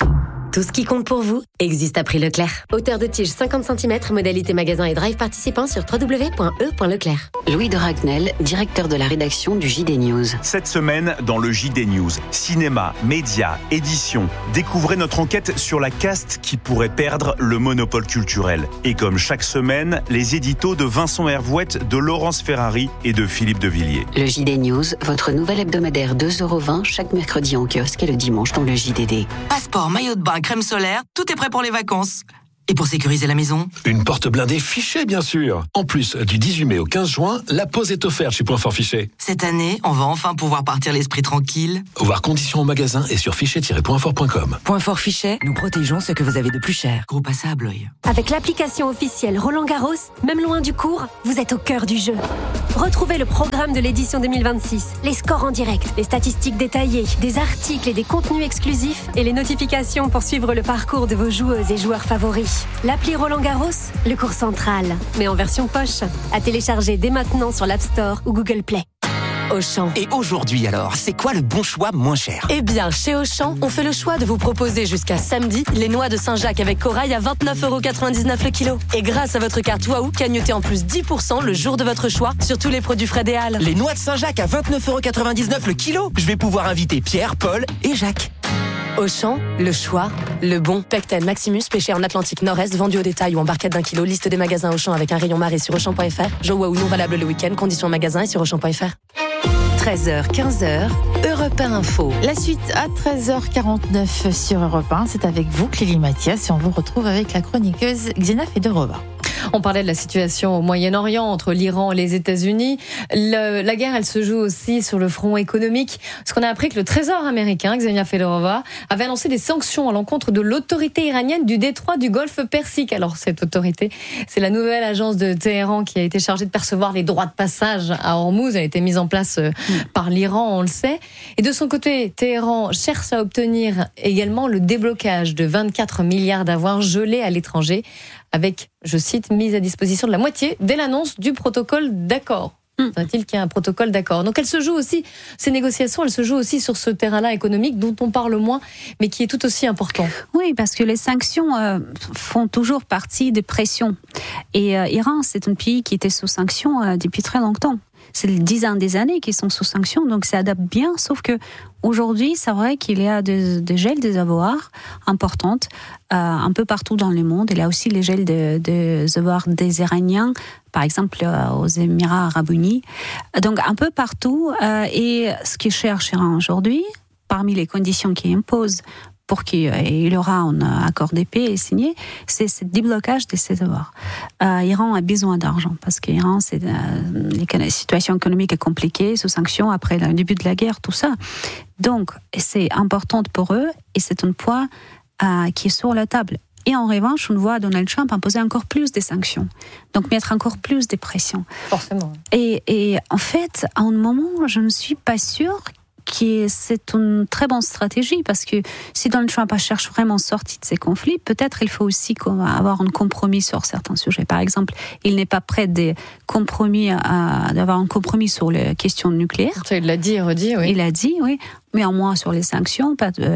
Tout ce qui compte pour vous existe à prix Leclerc. Hauteur de tige 50 cm, modalité magasin et drive participant sur www.e.leclerc. Louis de Ragnel, directeur de la rédaction du JD News. Cette semaine, dans le JD News, cinéma, médias, édition, découvrez notre enquête sur la caste qui pourrait perdre le monopole culturel. Et comme chaque semaine, les éditos de Vincent Hervouette, de Laurence Ferrari et de Philippe de Villiers. Le JD News, votre nouvel hebdomadaire 2,20 € chaque mercredi en kiosque et le dimanche dans le JDD. Passeport, maillot de bain, crème solaire, tout est prêt pour les vacances. Et pour sécuriser la maison ? Une porte blindée Fichet, bien sûr. En plus, du 18 mai au 15 juin, la pause est offerte chez Point Fort Fichet. Cette année, on va enfin pouvoir partir l'esprit tranquille. Voir conditions au magasin et sur fichet-pointfort.com. Point Fort Fichet, nous protégeons ce que vous avez de plus cher. Groupe Assa à Blois. Avec l'application officielle Roland-Garros, même loin du court, vous êtes au cœur du jeu. Retrouvez le programme de l'édition 2026, les scores en direct, les statistiques détaillées, des articles et des contenus exclusifs et les notifications pour suivre le parcours de vos joueuses et joueurs favoris. L'appli Roland-Garros, le court central, mais en version poche, à télécharger dès maintenant sur l'App Store ou Google Play. Auchan. Et aujourd'hui alors, c'est quoi le bon choix moins cher ? Eh bien, chez Auchan, on fait le choix de vous proposer jusqu'à samedi les noix de Saint-Jacques avec corail à 29,99 € le kilo. Et grâce à votre carte Waouh, cagnotez en plus 10% le jour de votre choix sur tous les produits Fred et Halles. Les noix de Saint-Jacques à 29,99 € le kilo ? Je vais pouvoir inviter Pierre, Paul et Jacques. Auchan, le choix, le bon. Pecten Maximus, pêché en Atlantique Nord-Est, vendu au détail ou en barquette d'1 kilo. Liste des magasins Auchan avec un rayon marée sur Auchan.fr. Joe Waouh non valable le week-end. Conditions magasin et sur Auchan.fr. 13h, 15h, Europe 1 Info. La suite à 13h49 sur Europe 1, c'est avec vous, Clélie Mathias, et on vous retrouve avec la chroniqueuse Xena Fedorova. On parlait de la situation au Moyen-Orient entre l'Iran et les États-Unis. La guerre, elle se joue aussi sur le front économique. Parce qu'on a appris que le Trésor américain, Xenia Fedorova, avait annoncé des sanctions à l'encontre de l'autorité iranienne du détroit du Golfe Persique. Alors cette autorité, c'est la nouvelle agence de Téhéran qui a été chargée de percevoir les droits de passage à Hormuz. Elle a été mise en place par l'Iran, on le sait. Et de son côté, Téhéran cherche à obtenir également le déblocage de 24 milliards d'avoirs gelés à l'étranger, avec, je cite, mise à disposition de la moitié dès l'annonce du protocole d'accord. Faudrait-il qu'il y ait un protocole d'accord. Donc ces négociations, elles se jouent aussi sur ce terrain-là économique dont on parle moins, mais qui est tout aussi important. Oui, parce que les sanctions font toujours partie des pressions. Et l'Iran, c'est un pays qui était sous sanctions depuis très longtemps. C'est des dizaines des années qu'ils sont sous sanctions, donc ça adapte bien, sauf que aujourd'hui, c'est vrai qu'il y a des gels des avoirs importantes un peu partout dans le monde. Il y a aussi les gels des avoirs des Iraniens, par exemple aux Émirats Arabes Unis. Donc un peu partout. Et ce qui cherche l'Iran aujourd'hui, parmi les conditions qu'il impose pour qu'il y aura un accord de paix signé, c'est ce déblocage de ces avoirs. L'Iran a besoin d'argent parce que l'Iran, la situation économique est compliquée, sous sanctions après le début de la guerre, tout ça. Donc, c'est important pour eux et c'est un poids qui est sur la table. Et en revanche, on voit Donald Trump imposer encore plus de sanctions, donc mettre encore plus de pression. Forcément. Et en fait, à un moment, je ne suis pas sûre que c'est une très bonne stratégie, parce que si Donald Trump cherche vraiment à sortir de ces conflits, peut-être il faut aussi avoir un compromis sur certains sujets. Par exemple, il n'est pas prêt d'avoir un compromis sur les questions nucléaires. Il l'a dit et redit, oui. Il l'a dit, oui. Mais en moins sur les sanctions,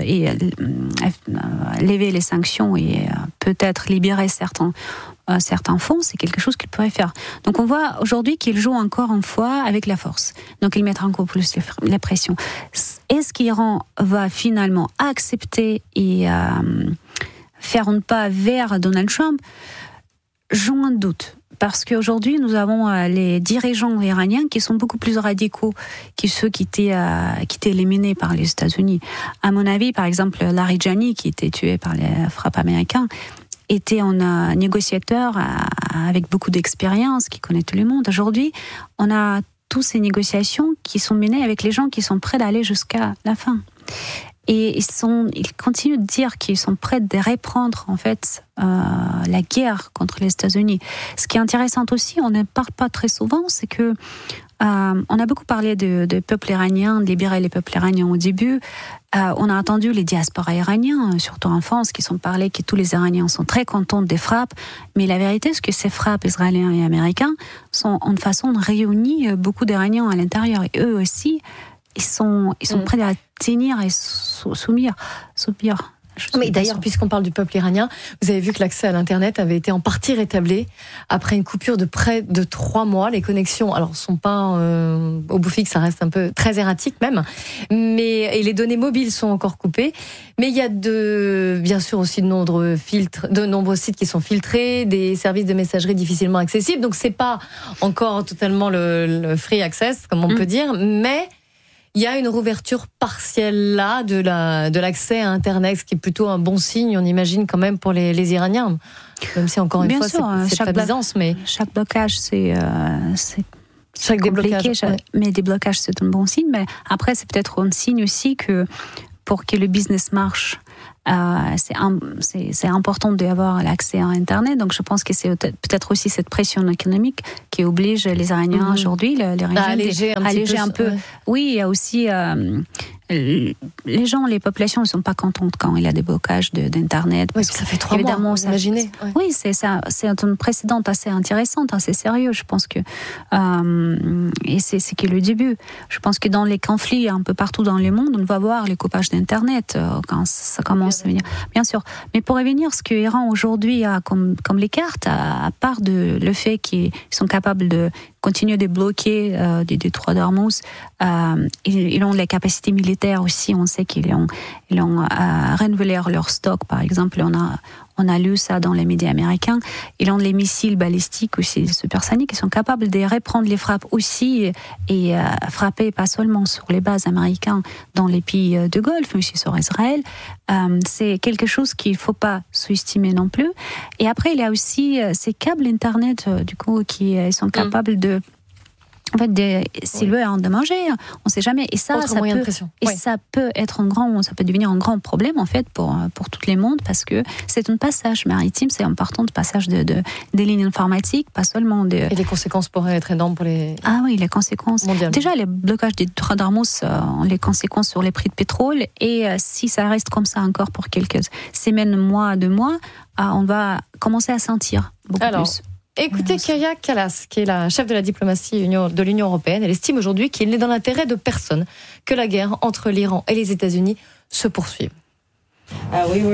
lever les sanctions et peut-être libérer certains fonds, c'est quelque chose qu'il pourrait faire. Donc on voit aujourd'hui qu'il joue encore une fois avec la force. Donc il mettra encore plus la pression. Est-ce qu'Iran va finalement accepter et faire un pas vers Donald Trump ? J'en doute. Parce qu'aujourd'hui, nous avons les dirigeants iraniens qui sont beaucoup plus radicaux que ceux qui étaient éliminés par les États-Unis. À mon avis, par exemple, Larijani, qui était tué par les frappes américains, était un négociateur avec beaucoup d'expérience, qui connaît tout le monde. Aujourd'hui, on a toutes ces négociations qui sont menées avec les gens qui sont prêts d'aller jusqu'à la fin. Et ils continuent de dire qu'ils sont prêts de reprendre en fait la guerre contre les États-Unis. Ce qui est intéressant aussi, on ne parle pas très souvent, c'est que on a beaucoup parlé de peuple iranien, de libérer les peuples iraniens au début. On a entendu les diasporas iraniens, surtout en France, qui sont parlé que tous les Iraniens sont très contents des frappes. Mais la vérité, c'est que ces frappes israéliens et américains sont en façon de réunir beaucoup d'Iraniens à l'intérieur. Et eux aussi, ils sont prêts à tenir et subir Mais d'ailleurs, puisqu'on parle du peuple iranien, vous avez vu que l'accès à l'Internet avait été en partie rétabli après une coupure de près de 3 mois. Les connexions, alors, sont pas au bout fixe, ça reste un peu très erratique même. Et les données mobiles sont encore coupées. Mais il y a bien sûr aussi de nombreux sites qui sont filtrés, des services de messagerie difficilement accessibles. Donc c'est pas encore totalement le free access, comme on peut dire, mais il y a une rouverture partielle là de l'accès à Internet, ce qui est plutôt un bon signe, on imagine quand même pour les Iraniens. Même si encore une Bien fois, sûr, c'est pas Byzance, mais chaque blocage, c'est chaque déblocage, mais déblocage, c'est un bon signe. Mais après, c'est peut-être un signe aussi que pour que le business marche, c'est important d'avoir l'accès à Internet. Donc, je pense que c'est peut-être aussi cette pression économique qui oblige les Iraniens aujourd'hui, les régimes, à alléger un peu. Ouais. Oui, il y a aussi les gens, les populations ne sont pas contentes quand il y a des blocages d'Internet. Oui, ça fait 3 mois, vous imaginez. Ouais. Oui, c'est ça. C'est une précédente assez intéressante, assez sérieux. Je pense que et c'est que le début. Je pense que dans les conflits un peu partout dans le monde, on va voir les coupages d'Internet quand ça commence à venir. Bien sûr. Mais pour revenir, ce que l'Iran aujourd'hui a comme les cartes, à part le fait qu'ils sont capables de continuer de bloquer des détroits d'Ormuz, ils ont les capacités militaires aussi. On sait qu'ils ont renouvelé leur stock, par exemple. On a lu ça dans les médias américains. Ils ont les missiles balistiques aussi supersoniques. Ils sont capables de reprendre les frappes aussi et frapper pas seulement sur les bases américaines dans les pays de Golfe, mais aussi sur Israël. C'est quelque chose qu'il ne faut pas sous-estimer non plus. Et après, il y a aussi ces câbles Internet, du coup, qui sont capables de... En fait, s'il veut endommager, on ne sait jamais. Et ça peut devenir un grand problème en fait pour tout le monde, parce que c'est un passage maritime, c'est important de passage des lignes informatiques, pas seulement Et les conséquences pourraient être énormes pour les. Ah oui, les conséquences. Mondialement. Déjà, les blocages des détroits d'Ormuz ont les conséquences sur les prix de pétrole, et si ça reste comme ça encore pour quelques semaines, mois, 2 mois, on va commencer à sentir beaucoup plus. Écoutez Kaia Kallas, qui est la chef de la diplomatie de l'Union européenne. Elle estime aujourd'hui qu'il n'est dans l'intérêt de personne que la guerre entre l'Iran et les États-Unis se poursuive. Nous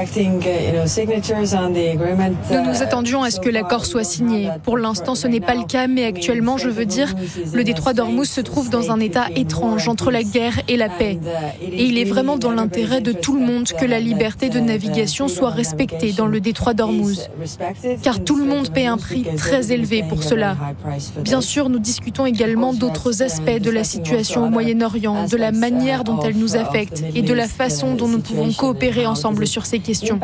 nous attendions à ce que l'accord soit signé. Pour l'instant, ce n'est pas le cas, mais actuellement, je veux dire, le détroit d'Ormuz se trouve dans un état étrange entre la guerre et la paix. Et il est vraiment dans l'intérêt de tout le monde que la liberté de navigation soit respectée dans le détroit d'Ormuz. Car tout le monde paie un prix très élevé pour cela. Bien sûr, nous discutons également d'autres aspects de la situation au Moyen-Orient, de la manière dont elle nous affecte et de la façon dont nous pouvons coopérer ensemble sur ces questions.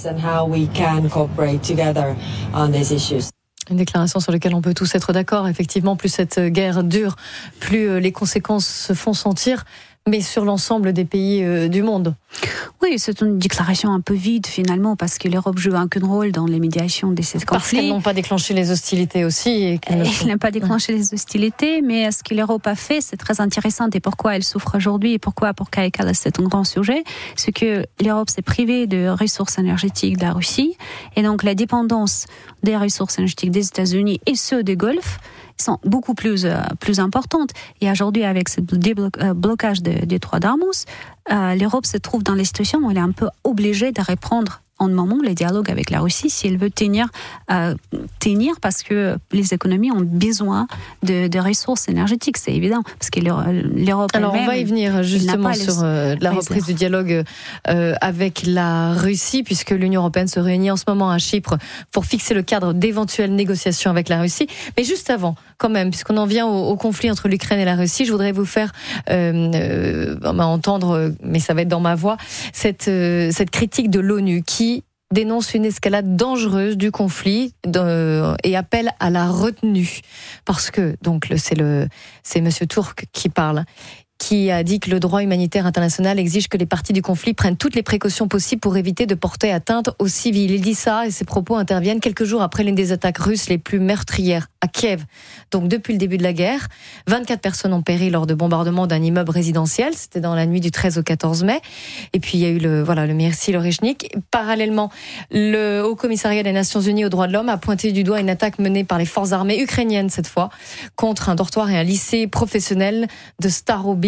Une déclaration sur laquelle on peut tous être d'accord. Effectivement, plus cette guerre dure, plus les conséquences se font sentir, mais sur l'ensemble des pays du monde. Oui, c'est une déclaration un peu vide finalement, parce que l'Europe joue un rôle dans les médiations de ces conflits. Parce qu'elles n'ont pas déclenché les hostilités aussi. Elles n'ont pas déclenché les hostilités, mais ce que l'Europe a fait, c'est très intéressant, et pourquoi elle souffre aujourd'hui, et pourquoi pour Kaia Kallas c'est un grand sujet, c'est que l'Europe s'est privée de ressources énergétiques de la Russie, et donc la dépendance des ressources énergétiques des États-Unis et ceux des Golfe sont beaucoup plus importantes. Et aujourd'hui, avec ce blocage des détroits d'Ormuz, l'Europe se trouve dans les situations où elle est un peu obligée de reprendre en moment les dialogues avec la Russie si elle veut tenir parce que les économies ont besoin de ressources énergétiques, c'est évident, parce que l'Europe alors on va y venir justement sur la reprise du dialogue avec la Russie, puisque l'Union européenne se réunit en ce moment à Chypre pour fixer le cadre d'éventuelles négociations avec la Russie. Mais juste avant, quand même, puisqu'on en vient au conflit entre l'Ukraine et la Russie, je voudrais vous faire entendre, mais ça va être dans ma voix, cette critique de l'ONU qui dénonce une escalade dangereuse du conflit et appelle à la retenue. Parce que, donc, c'est Monsieur Turk qui parle, qui a dit que le droit humanitaire international exige que les parties du conflit prennent toutes les précautions possibles pour éviter de porter atteinte aux civils. Il dit ça, et ses propos interviennent quelques jours après l'une des attaques russes les plus meurtrières à Kiev. Donc depuis le début de la guerre, 24 personnes ont péri lors de bombardements d'un immeuble résidentiel. C'était dans la nuit du 13 au 14 mai. Et puis il y a eu le Myrsil Orechnik. Parallèlement, le Haut Commissariat des Nations Unies aux droits de l'homme a pointé du doigt une attaque menée par les forces armées ukrainiennes cette fois contre un dortoir et un lycée professionnel de Starobil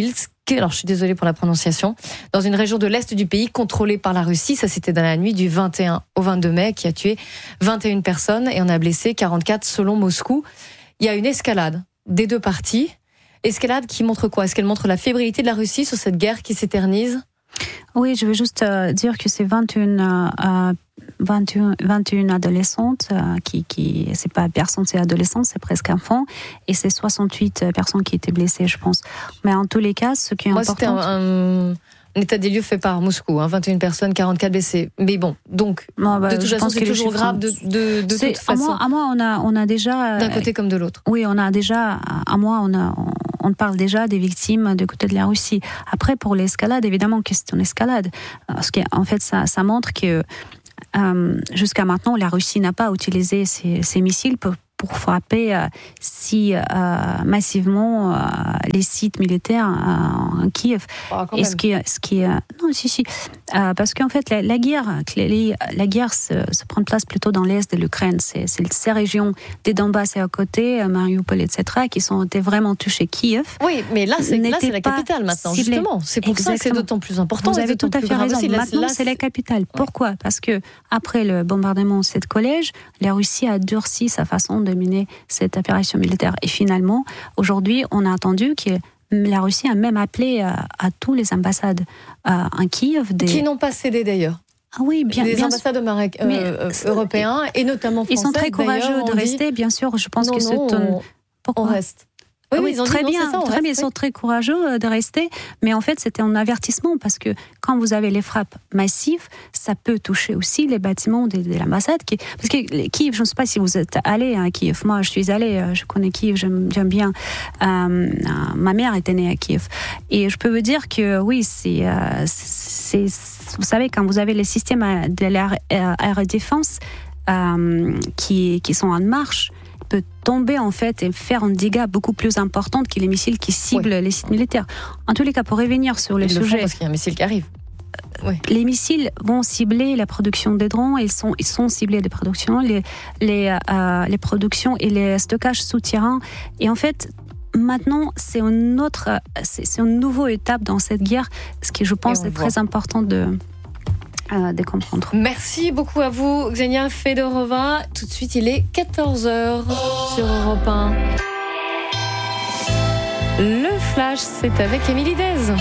Novosilsk. Alors je suis désolée pour la prononciation, dans une région de l'Est du pays contrôlée par la Russie. Ça, c'était dans la nuit du 21 au 22 mai, qui a tué 21 personnes et on a blessé 44 selon Moscou. Il y a une escalade des deux parties. Escalade qui montre quoi ? Est-ce qu'elle montre la fébrilité de la Russie sur cette guerre qui s'éternise ? Oui, je veux juste dire que c'est 21 adolescentes qui c'est pas personne, c'est adolescent, c'est presque enfant, et c'est 68 personnes qui étaient blessées, je pense. Mais en tous les cas, ce qui est important... C'était un état des lieux fait par Moscou, 21 personnes, 44 blessés. Mais bon, donc, de toute façon, c'est toujours grave de toute façon. À moi, on a déjà... D'un côté comme de l'autre. Oui, on a déjà... À moi, on parle déjà des victimes du côté de la Russie. Après, pour l'escalade, évidemment que c'est une escalade. Parce qu'en fait, ça montre que jusqu'à maintenant, la Russie n'a pas utilisé ses missiles pour frapper si massivement les sites militaires en Kiev. Et ce qui parce qu'en fait la guerre se prend place plutôt dans l'est de l'Ukraine. C'est ces régions des Donbass et à côté, Mariupol, etc., qui sont été vraiment touchées. Kiev. Oui, mais là c'est la capitale maintenant, ciblé. Justement. C'est pour ça que c'est d'autant plus important. Vous avez tout à fait raison. Maintenant, c'est la capitale. Pourquoi ? Parce que après le bombardement de cette collège, la Russie a durci sa façon de mener cette opération militaire. Et finalement, aujourd'hui, on a entendu que la Russie a même appelé à tous les ambassades en Kiev. Qui n'ont pas cédé d'ailleurs. Ah oui, bien ambassades européens et notamment françaises. Ils sont très courageux de rester, bien sûr. Je pense que c'est Pourquoi on reste. Oui, très bien. Ils sont très courageux de rester, mais en fait, c'était un avertissement parce que quand vous avez les frappes massives, ça peut toucher aussi les bâtiments de l'ambassade. Parce que Kiev, je ne sais pas si vous êtes allé à Kiev. Moi, je suis allée, je connais Kiev, j'aime bien. Ma mère était née à Kiev, et je peux vous dire que oui, c'est vous savez, quand vous avez les systèmes de l'aérodéfense qui sont en marche, peut tomber en fait et faire un dégât beaucoup plus important que les missiles qui ciblent les sites militaires. En tous les cas, pour revenir sur le sujet, parce qu'il y a un missile qui arrive. Les missiles vont cibler la production des drones. Ils sont ciblés des productions, les productions et les stockages souterrains. Et en fait, maintenant, c'est une nouvelle étape dans cette guerre, ce qui, je pense, est très important de comprendre. Merci beaucoup à vous, Xenia Fedorova. Tout de suite, il est 14h sur Europe 1. Le Flash, c'est avec Émilie Dez.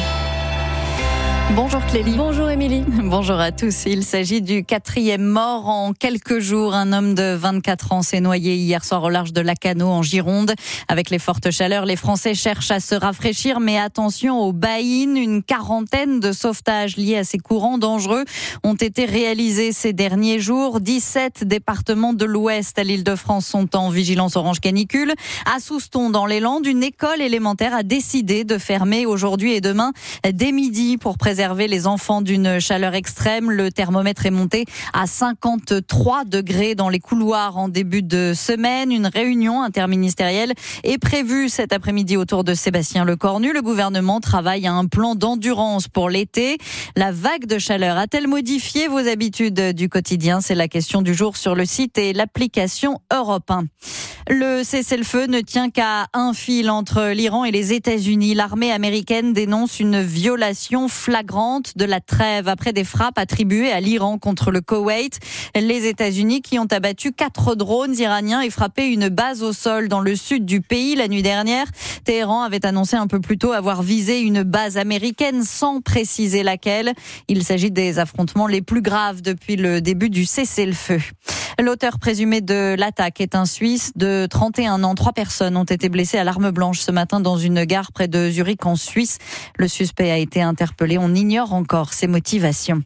Bonjour Clélie. Bonjour Émilie. Bonjour à tous. Il s'agit du 4e mort en quelques jours. Un homme de 24 ans s'est noyé hier soir au large de Lacanau en Gironde. Avec les fortes chaleurs, les Français cherchent à se rafraîchir, mais attention aux baïnes. Une quarantaine de sauvetages liés à ces courants dangereux ont été réalisés ces derniers jours. 17 départements de l'Ouest à l'Île-de-France sont en vigilance orange canicule. À Souston, dans les Landes, une école élémentaire a décidé de fermer aujourd'hui et demain dès midi pour préserver les enfants d'une chaleur extrême. Le thermomètre est monté à 53 degrés dans les couloirs en début de semaine. Une réunion interministérielle est prévue cet après-midi autour de Sébastien Lecornu. Le gouvernement travaille à un plan d'endurance pour l'été. La vague de chaleur a-t-elle modifié vos habitudes du quotidien ? C'est la question du jour sur le site et l'application Europe 1. Le cessez-le-feu ne tient qu'à un fil entre l'Iran et les États-Unis. L'armée américaine dénonce une violation flagrante de la trêve après des frappes attribuées à l'Iran contre le Koweït. Les États-Unis qui ont abattu 4 drones iraniens et frappé une base au sol dans le sud du pays la nuit dernière. Téhéran avait annoncé un peu plus tôt avoir visé une base américaine sans préciser laquelle. Il s'agit des affrontements les plus graves depuis le début du cessez-le-feu. L'auteur présumé de l'attaque est un Suisse de 31 ans. 3 personnes ont été blessées à l'arme blanche ce matin dans une gare près de Zurich en Suisse. Le suspect a été interpellé. On ignore encore ses motivations.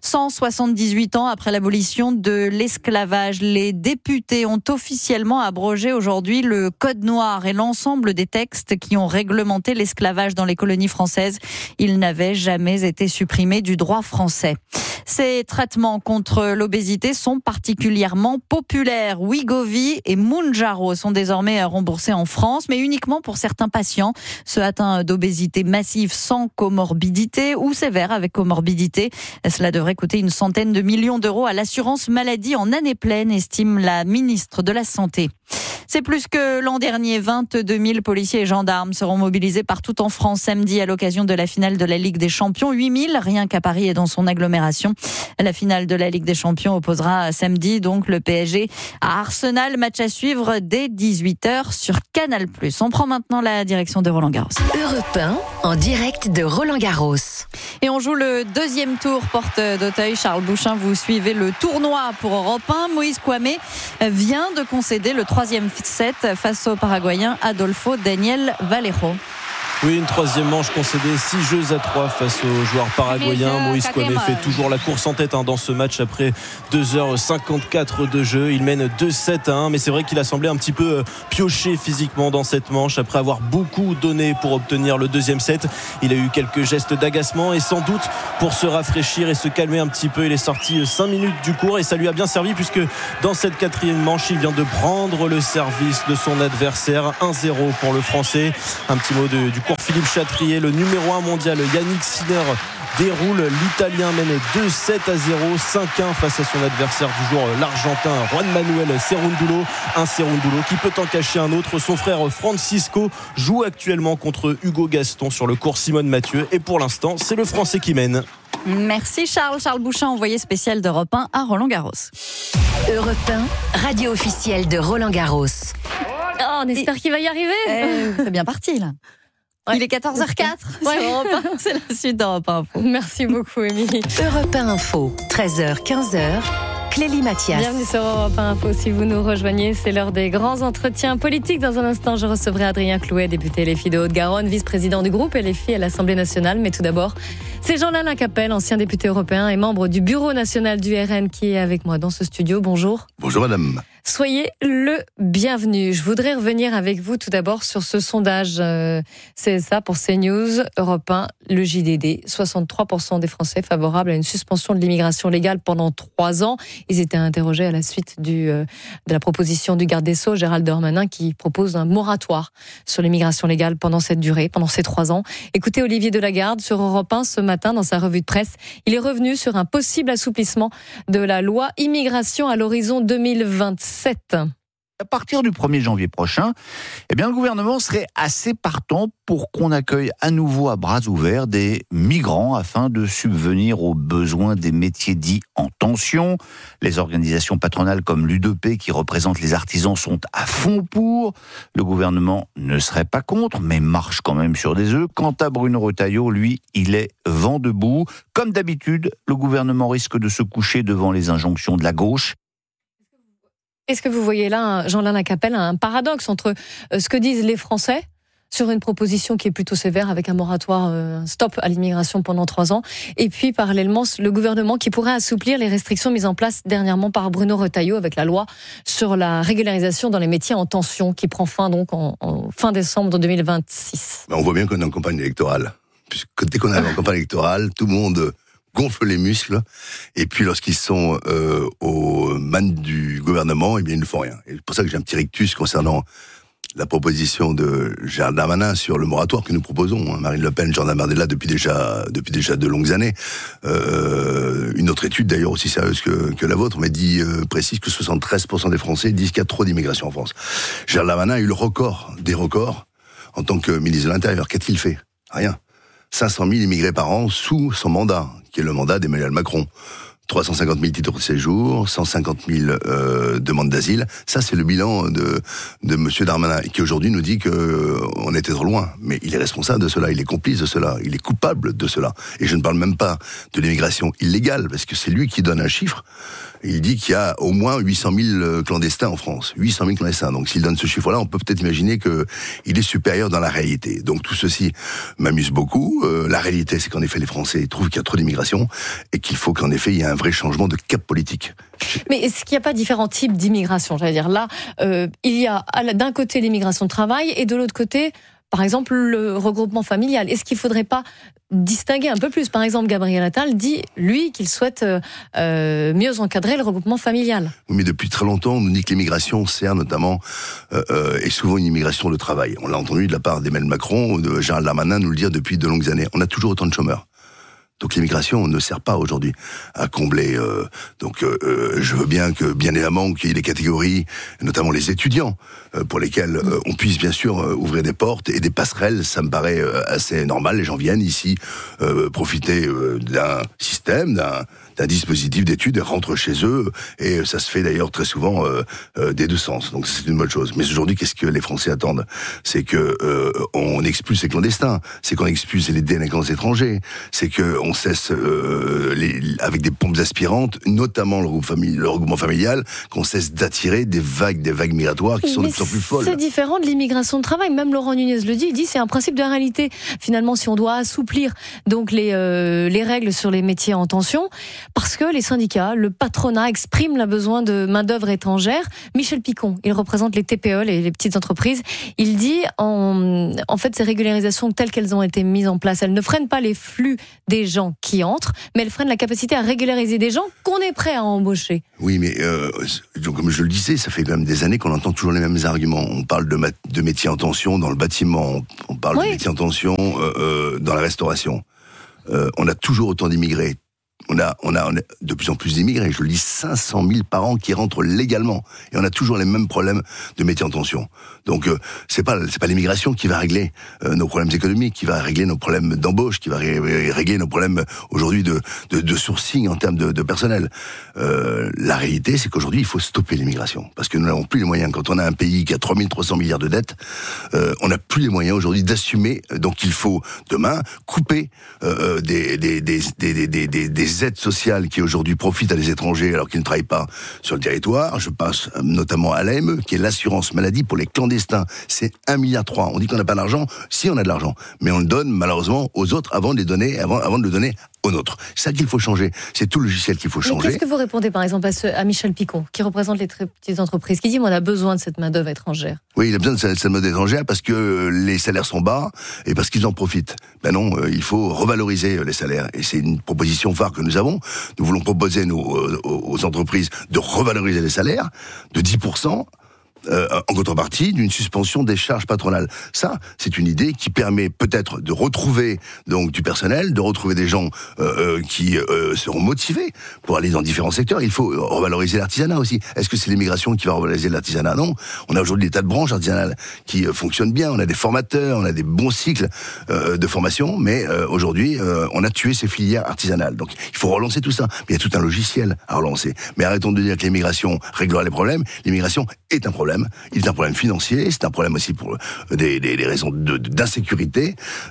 178 ans après l'abolition de l'esclavage, les députés ont officiellement abrogé aujourd'hui le Code noir et l'ensemble des textes qui ont réglementé l'esclavage dans les colonies françaises. Ils n'avaient jamais été supprimés du droit français. Ces traitements contre l'obésité sont particulièrement populaires. Wegovy et Mounjaro sont désormais remboursés en France, mais uniquement pour certains patients, ceux atteints d'obésité massive sans comorbidité ou sévère avec comorbidité. Cela devrait coûter une centaine de millions d'euros à l'assurance maladie en année pleine, estime la ministre de la Santé. C'est plus que l'an dernier. 22 000 policiers et gendarmes seront mobilisés partout en France samedi à l'occasion de la finale de la Ligue des Champions. 8 000 rien qu'à Paris et dans son agglomération. La finale de la Ligue des Champions opposera samedi donc le PSG à Arsenal. Match à suivre dès 18h sur Canal+. On prend maintenant la direction de Roland-Garros. Europe 1 en direct de Roland-Garros. Et on joue le deuxième tour porte d'Auteuil. Charles Bouchin, vous suivez le tournoi pour Europe 1. Moïse Kouamé vient de concéder le 3e set face au Paraguayen Adolfo Daniel Valero. Oui, une 3e manche concédée 6-3 face au joueur paraguayen. Moïse Kouamé fait toujours la course en tête dans ce match après 2h54 de jeu. Il mène 2-7-1, mais c'est vrai qu'il a semblé un petit peu pioché physiquement dans cette manche après avoir beaucoup donné pour obtenir le 2e set. Il a eu quelques gestes d'agacement et sans doute pour se rafraîchir et se calmer un petit peu, il est sorti 5 minutes du court et ça lui a bien servi puisque dans cette 4e manche, il vient de prendre le service de son adversaire. 1-0 pour le Français. Un petit mot du cours Philippe Chatrier, le numéro 1 mondial Yannick Sinner déroule. L'Italien mène 2-7-0, 5-1 face à son adversaire du jour, l'Argentin Juan Manuel Cerúndulo. Un Cerúndulo qui peut en cacher un autre. Son frère Francisco joue actuellement contre Hugo Gaston sur le court Simone Mathieu et pour l'instant c'est le Français qui mène. Merci Charles Bouchin, envoyé spécial d'Europe 1 à Roland-Garros. Europe 1, radio officielle de Roland-Garros. Oh, on espère qu'il va y arriver. C'est bien parti là. Il est 14h04 sur Europe 1. C'est la suite d'Europe 1 Info. Merci beaucoup, Émilie. Europe 1 Info, 13h, 15h. Clélie Mathias. Bienvenue sur Europe 1 Info. Si vous nous rejoignez, c'est l'heure des grands entretiens politiques. Dans un instant, je recevrai Adrien Clouet, député LFI de Haute-Garonne, vice-président du groupe LFI à l'Assemblée nationale. Mais tout d'abord, c'est Jean-Alain Capelle, ancien député européen et membre du bureau national du RN, qui est avec moi dans ce studio. Bonjour. Bonjour madame. Soyez le bienvenu. Je voudrais revenir avec vous tout d'abord sur ce sondage CSA pour CNews, Europe 1, le JDD. 63% des Français favorables à une suspension de l'immigration légale pendant 3 ans. Ils étaient interrogés à la suite de la proposition du garde des Sceaux, Gérald Darmanin, qui propose un moratoire sur l'immigration légale pendant cette durée, pendant ces 3 ans. Écoutez Olivier Delagarde sur Europe 1 ce matin dans sa revue de presse. Il est revenu sur un possible assouplissement de la loi immigration à l'horizon 2027. À partir du 1er janvier prochain, le gouvernement serait assez partant pour qu'on accueille à nouveau à bras ouverts des migrants afin de subvenir aux besoins des métiers dits en tension. Les organisations patronales comme l'U2P qui représentent les artisans sont à fond pour. Le gouvernement ne serait pas contre, mais marche quand même sur des œufs. Quant à Bruno Retailleau, lui, il est vent debout. Comme d'habitude, le gouvernement risque de se coucher devant les injonctions de la gauche. Est-ce que vous voyez là, Jean-Alain Capelle, un paradoxe entre ce que disent les Français sur une proposition qui est plutôt sévère avec un moratoire stop à l'immigration pendant 3 ans, et puis parallèlement le gouvernement qui pourrait assouplir les restrictions mises en place dernièrement par Bruno Retailleau avec la loi sur la régularisation dans les métiers en tension qui prend fin donc en fin décembre 2026. On voit bien qu'on est en campagne électorale. Puisque dès qu'on arrive en campagne électorale, tout le monde gonfle les muscles, et puis lorsqu'ils sont aux manes du gouvernement, ils ne font rien. Et c'est pour ça que j'ai un petit rictus concernant la proposition de Gérald Darmanin sur le moratoire que nous proposons. Marine Le Pen, Jordan Bardella depuis déjà de longues années. Une autre étude d'ailleurs aussi sérieuse que la vôtre, mais précise que 73% des Français disent qu'il y a trop d'immigration en France. Gérald Darmanin a eu le record des records en tant que ministre de l'Intérieur. Qu'a-t-il fait ? Rien. 500 000 immigrés par an sous son mandat, qui est le mandat d'Emmanuel Macron. 350 000 titres de séjour, 150 000 demandes d'asile. Ça, c'est le bilan de monsieur Darmanin, qui aujourd'hui nous dit qu'on était trop loin. Mais il est responsable de cela, il est complice de cela, il est coupable de cela. Et je ne parle même pas de l'immigration illégale, parce que c'est lui qui donne un chiffre. Il dit qu'il y a au moins 800 000 clandestins en France. 800 000 clandestins. Donc s'il donne ce chiffre-là, on peut peut-être imaginer qu'il est supérieur dans la réalité. Donc tout ceci m'amuse beaucoup. La réalité, c'est qu'en effet, les Français trouvent qu'il y a trop d'immigration et qu'il faut qu'en effet, il y ait un vrai changement de cap politique. Mais est-ce qu'il n'y a pas différents types d'immigration ? J'allais dire, là, il y a d'un côté l'immigration de travail et de l'autre côté, par exemple, le regroupement familial. Est-ce qu'il ne faudrait pas distinguer un peu plus ? Par exemple, Gabriel Attal dit, lui, qu'il souhaite mieux encadrer le regroupement familial. Oui, mais depuis très longtemps, on nous dit que l'immigration sert notamment, et souvent une immigration de travail. On l'a entendu de la part d'Emmanuel Macron, de Gérald Darmanin nous le dire depuis de longues années. On a toujours autant de chômeurs. Donc l'immigration ne sert pas aujourd'hui à combler. Je veux bien évidemment qu'il y ait des catégories, notamment les étudiants, pour lesquels on puisse bien sûr ouvrir des portes et des passerelles. Ça me paraît assez normal. Les gens viennent ici profiter d'un système, d'un dispositif d'études et rentrent chez eux. Et ça se fait d'ailleurs très souvent des deux sens. Donc c'est une bonne chose. Mais aujourd'hui, qu'est-ce que les Français attendent ? C'est que on expulse les clandestins, c'est qu'on expulse les délinquants étrangers, c'est que on cesse avec des pompes aspirantes, notamment le regroupement familial, qu'on cesse d'attirer des vagues migratoires qui sont de plus en plus folles. C'est différent de l'immigration de travail. Même Laurent Nunez le dit, il dit c'est un principe de réalité. Finalement, si on doit assouplir donc les règles sur les métiers en tension, parce que les syndicats, le patronat expriment le besoin de main-d'œuvre étrangère. Michel Picon, il représente les TPE, les petites entreprises. Il dit en fait, ces régularisations telles qu'elles ont été mises en place, elles ne freinent pas les flux des gens qui entrent, mais elles freinent la capacité à régulariser des gens qu'on est prêt à embaucher. Oui, mais comme je le disais, ça fait quand même des années qu'on entend toujours les mêmes arguments. On parle de métiers en tension dans le bâtiment, on parle de métiers en tension dans la restauration. On a toujours autant d'immigrés. On a de plus en plus d'immigrés, je le dis, 500 000 par an qui rentrent légalement. Et on a toujours les mêmes problèmes de métiers en tension. Donc, c'est pas l'immigration qui va régler nos problèmes économiques, qui va régler nos problèmes d'embauche, qui va régler nos problèmes aujourd'hui de sourcing en termes de personnel. La réalité, c'est qu'aujourd'hui, il faut stopper l'immigration. Parce que nous n'avons plus les moyens. Quand on a un pays qui a 3 300 milliards de dettes, on n'a plus les moyens aujourd'hui d'assumer. Donc, il faut, demain, couper des aides sociales qui aujourd'hui profitent à des étrangers alors qu'ils ne travaillent pas sur le territoire. Je passe notamment à l'AME, qui est l'assurance maladie pour les clandestins. C'est 1,3 milliard. On dit qu'on n'a pas d'argent. Si, on a de l'argent. Mais on le donne malheureusement aux autres avant de le donner aux nôtres. C'est ça qu'il faut changer. C'est tout le logiciel qu'il faut changer. Mais qu'est-ce que vous répondez par exemple à Michel Picon, qui représente les très petites entreprises, qui dit on a besoin de cette main-d'œuvre étrangère? Oui, il a besoin de cette main-d'œuvre étrangère parce que les salaires sont bas et parce qu'ils en profitent. Ben non, il faut revaloriser les salaires. Et c'est une proposition phare que nous avons. Nous voulons proposer aux entreprises de revaloriser les salaires de 10%. En contrepartie d'une suspension des charges patronales. Ça, c'est une idée qui permet peut-être de retrouver donc du personnel, de retrouver des gens qui seront motivés pour aller dans différents secteurs. Il faut revaloriser l'artisanat aussi. Est-ce que c'est l'immigration qui va revaloriser l'artisanat? Non. On a aujourd'hui des tas de branches artisanales qui fonctionnent bien. On a des formateurs, on a des bons cycles de formation, mais aujourd'hui, on a tué ces filières artisanales. Donc, il faut relancer tout ça. Mais il y a tout un logiciel à relancer. Mais arrêtons de dire que l'immigration réglera les problèmes. L'immigration est un problème. Il est un problème financier, c'est un problème aussi pour des raisons d'insécurité.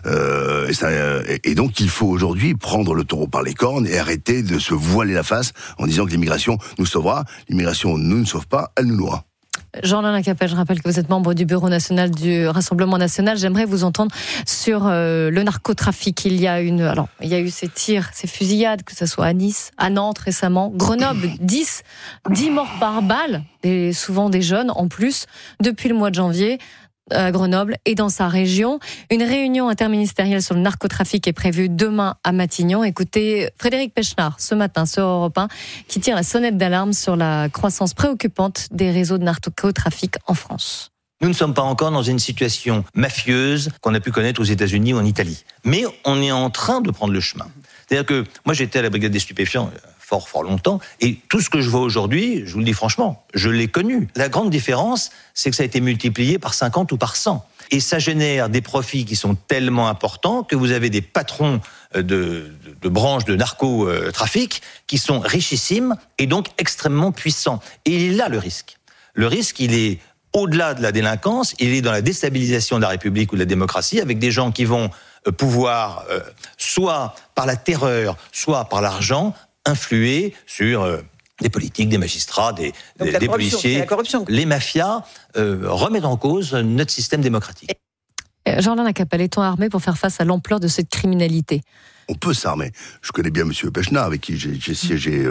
Et donc, il faut aujourd'hui prendre le taureau par les cornes et arrêter de se voiler la face en disant que l'immigration nous sauvera. L'immigration ne nous sauve pas, elle nous noie. Jean-Alain Capelle, je rappelle que vous êtes membre du Bureau national du Rassemblement national. J'aimerais vous entendre sur le narcotrafic. Il y a eu ces tirs, ces fusillades, que ce soit à Nice, à Nantes récemment, Grenoble, 10 morts par balle, et souvent des jeunes en plus, depuis le mois de janvier. À Grenoble et dans sa région. Une réunion interministérielle sur le narcotrafic est prévue demain à Matignon. Écoutez Frédéric Pechnard ce matin sur Europe 1 qui tire la sonnette d'alarme sur la croissance préoccupante des réseaux de narcotrafic en France. Nous ne sommes pas encore dans une situation mafieuse qu'on a pu connaître aux États-Unis ou en Italie. Mais on est en train de prendre le chemin. C'est-à-dire que moi j'étais à la brigade des stupéfiants fort longtemps, et tout ce que je vois aujourd'hui, je vous le dis franchement, je l'ai connu. La grande différence, c'est que ça a été multiplié par 50 ou par 100. Et ça génère des profits qui sont tellement importants que vous avez des patrons de branches de narcotrafic qui sont richissimes et donc extrêmement puissants. Et il est là le risque. Le risque, il est au-delà de la délinquance, il est dans la déstabilisation de la République ou de la démocratie, avec des gens qui vont pouvoir, soit par la terreur, soit par l'argent, influer sur des politiques, des magistrats, des policiers. Les mafias remettent en cause notre système démocratique. Jean-Alain Capelle, est-on armé pour faire face à l'ampleur de cette criminalité ? On peut s'armer. Je connais bien Monsieur Pechnard, avec qui j'ai siégé,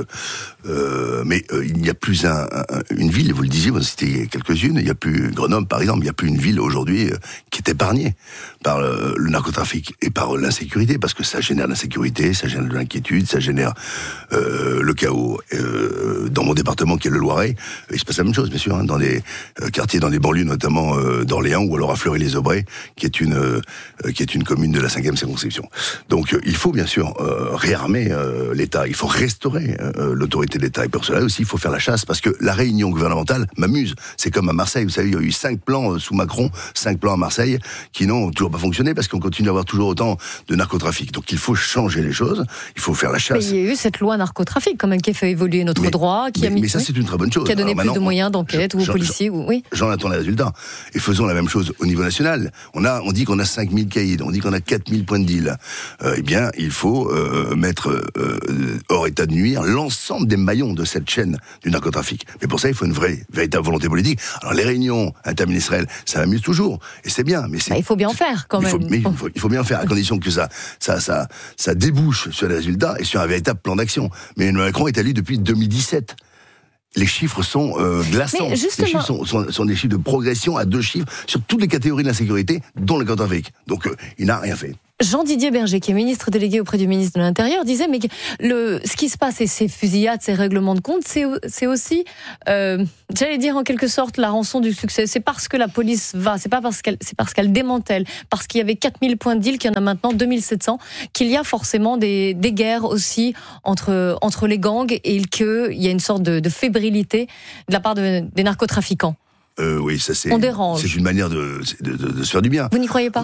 mais il n'y a plus une ville, vous le disiez, vous en citez quelques-unes, il n'y a plus Grenoble, par exemple, il n'y a plus une ville aujourd'hui qui est épargnée par le narcotrafic et par l'insécurité, parce que ça génère l'insécurité, ça génère de l'inquiétude, ça génère le chaos. Dans mon département, qui est le Loiret, il se passe la même chose, bien sûr, dans des quartiers, dans des banlieues, notamment d'Orléans, ou alors à Fleury-les-Aubrais, qui est une commune de la 5e circonscription. Donc, il faut faut bien sûr réarmer l'État, il faut restaurer l'autorité de l'État. Et pour cela aussi, il faut faire la chasse, parce que la réunion gouvernementale m'amuse. C'est comme à Marseille, vous savez, il y a eu 5 plans sous Macron, 5 plans à Marseille, qui n'ont toujours pas fonctionné, parce qu'on continue à avoir toujours autant de narcotrafic. Donc il faut changer les choses, il faut faire la chasse. Mais il y a eu cette loi narcotrafic quand même qui a fait évoluer notre droit, mais ça c'est une très bonne chose. Qui a donné plus de moyens d'enquête aux policiers. Oui. J'en attends les résultats. Et faisons la même chose au niveau national. On dit qu'on a 5000 caïds, on dit qu'on a 4000 points de deal. Eh bien, il faut mettre hors état de nuire l'ensemble des maillons de cette chaîne du narcotrafic. Mais pour ça, il faut une véritable volonté politique. Alors les réunions interministérielles, ça m'amuse toujours, et c'est bien. Mais il faut bien en faire quand même. Il faut bien en faire, à condition que ça débouche sur les résultats et sur un véritable plan d'action. Mais Emmanuel Macron est élu depuis 2017. Les chiffres sont glaçants. Les chiffres sont des chiffres de progression à 2 chiffres sur toutes les catégories de l'insécurité, dont le narcotrafic. Donc il n'a rien fait. Jean-Didier Berger, qui est ministre délégué auprès du ministre de l'Intérieur, disait mais ce qui se passe et ces fusillades, ces règlements de compte, c'est aussi, j'allais dire en quelque sorte, la rançon du succès. C'est parce que la police va, c'est parce qu'elle démantèle, parce qu'il y avait 4000 points de deal, qu'il y en a maintenant 2700, qu'il y a forcément des guerres aussi entre les gangs et qu'il y a une sorte de fébrilité de la part des narcotrafiquants. Oui, ça c'est. On dérange. C'est une manière de se faire du bien. Vous n'y croyez pas ?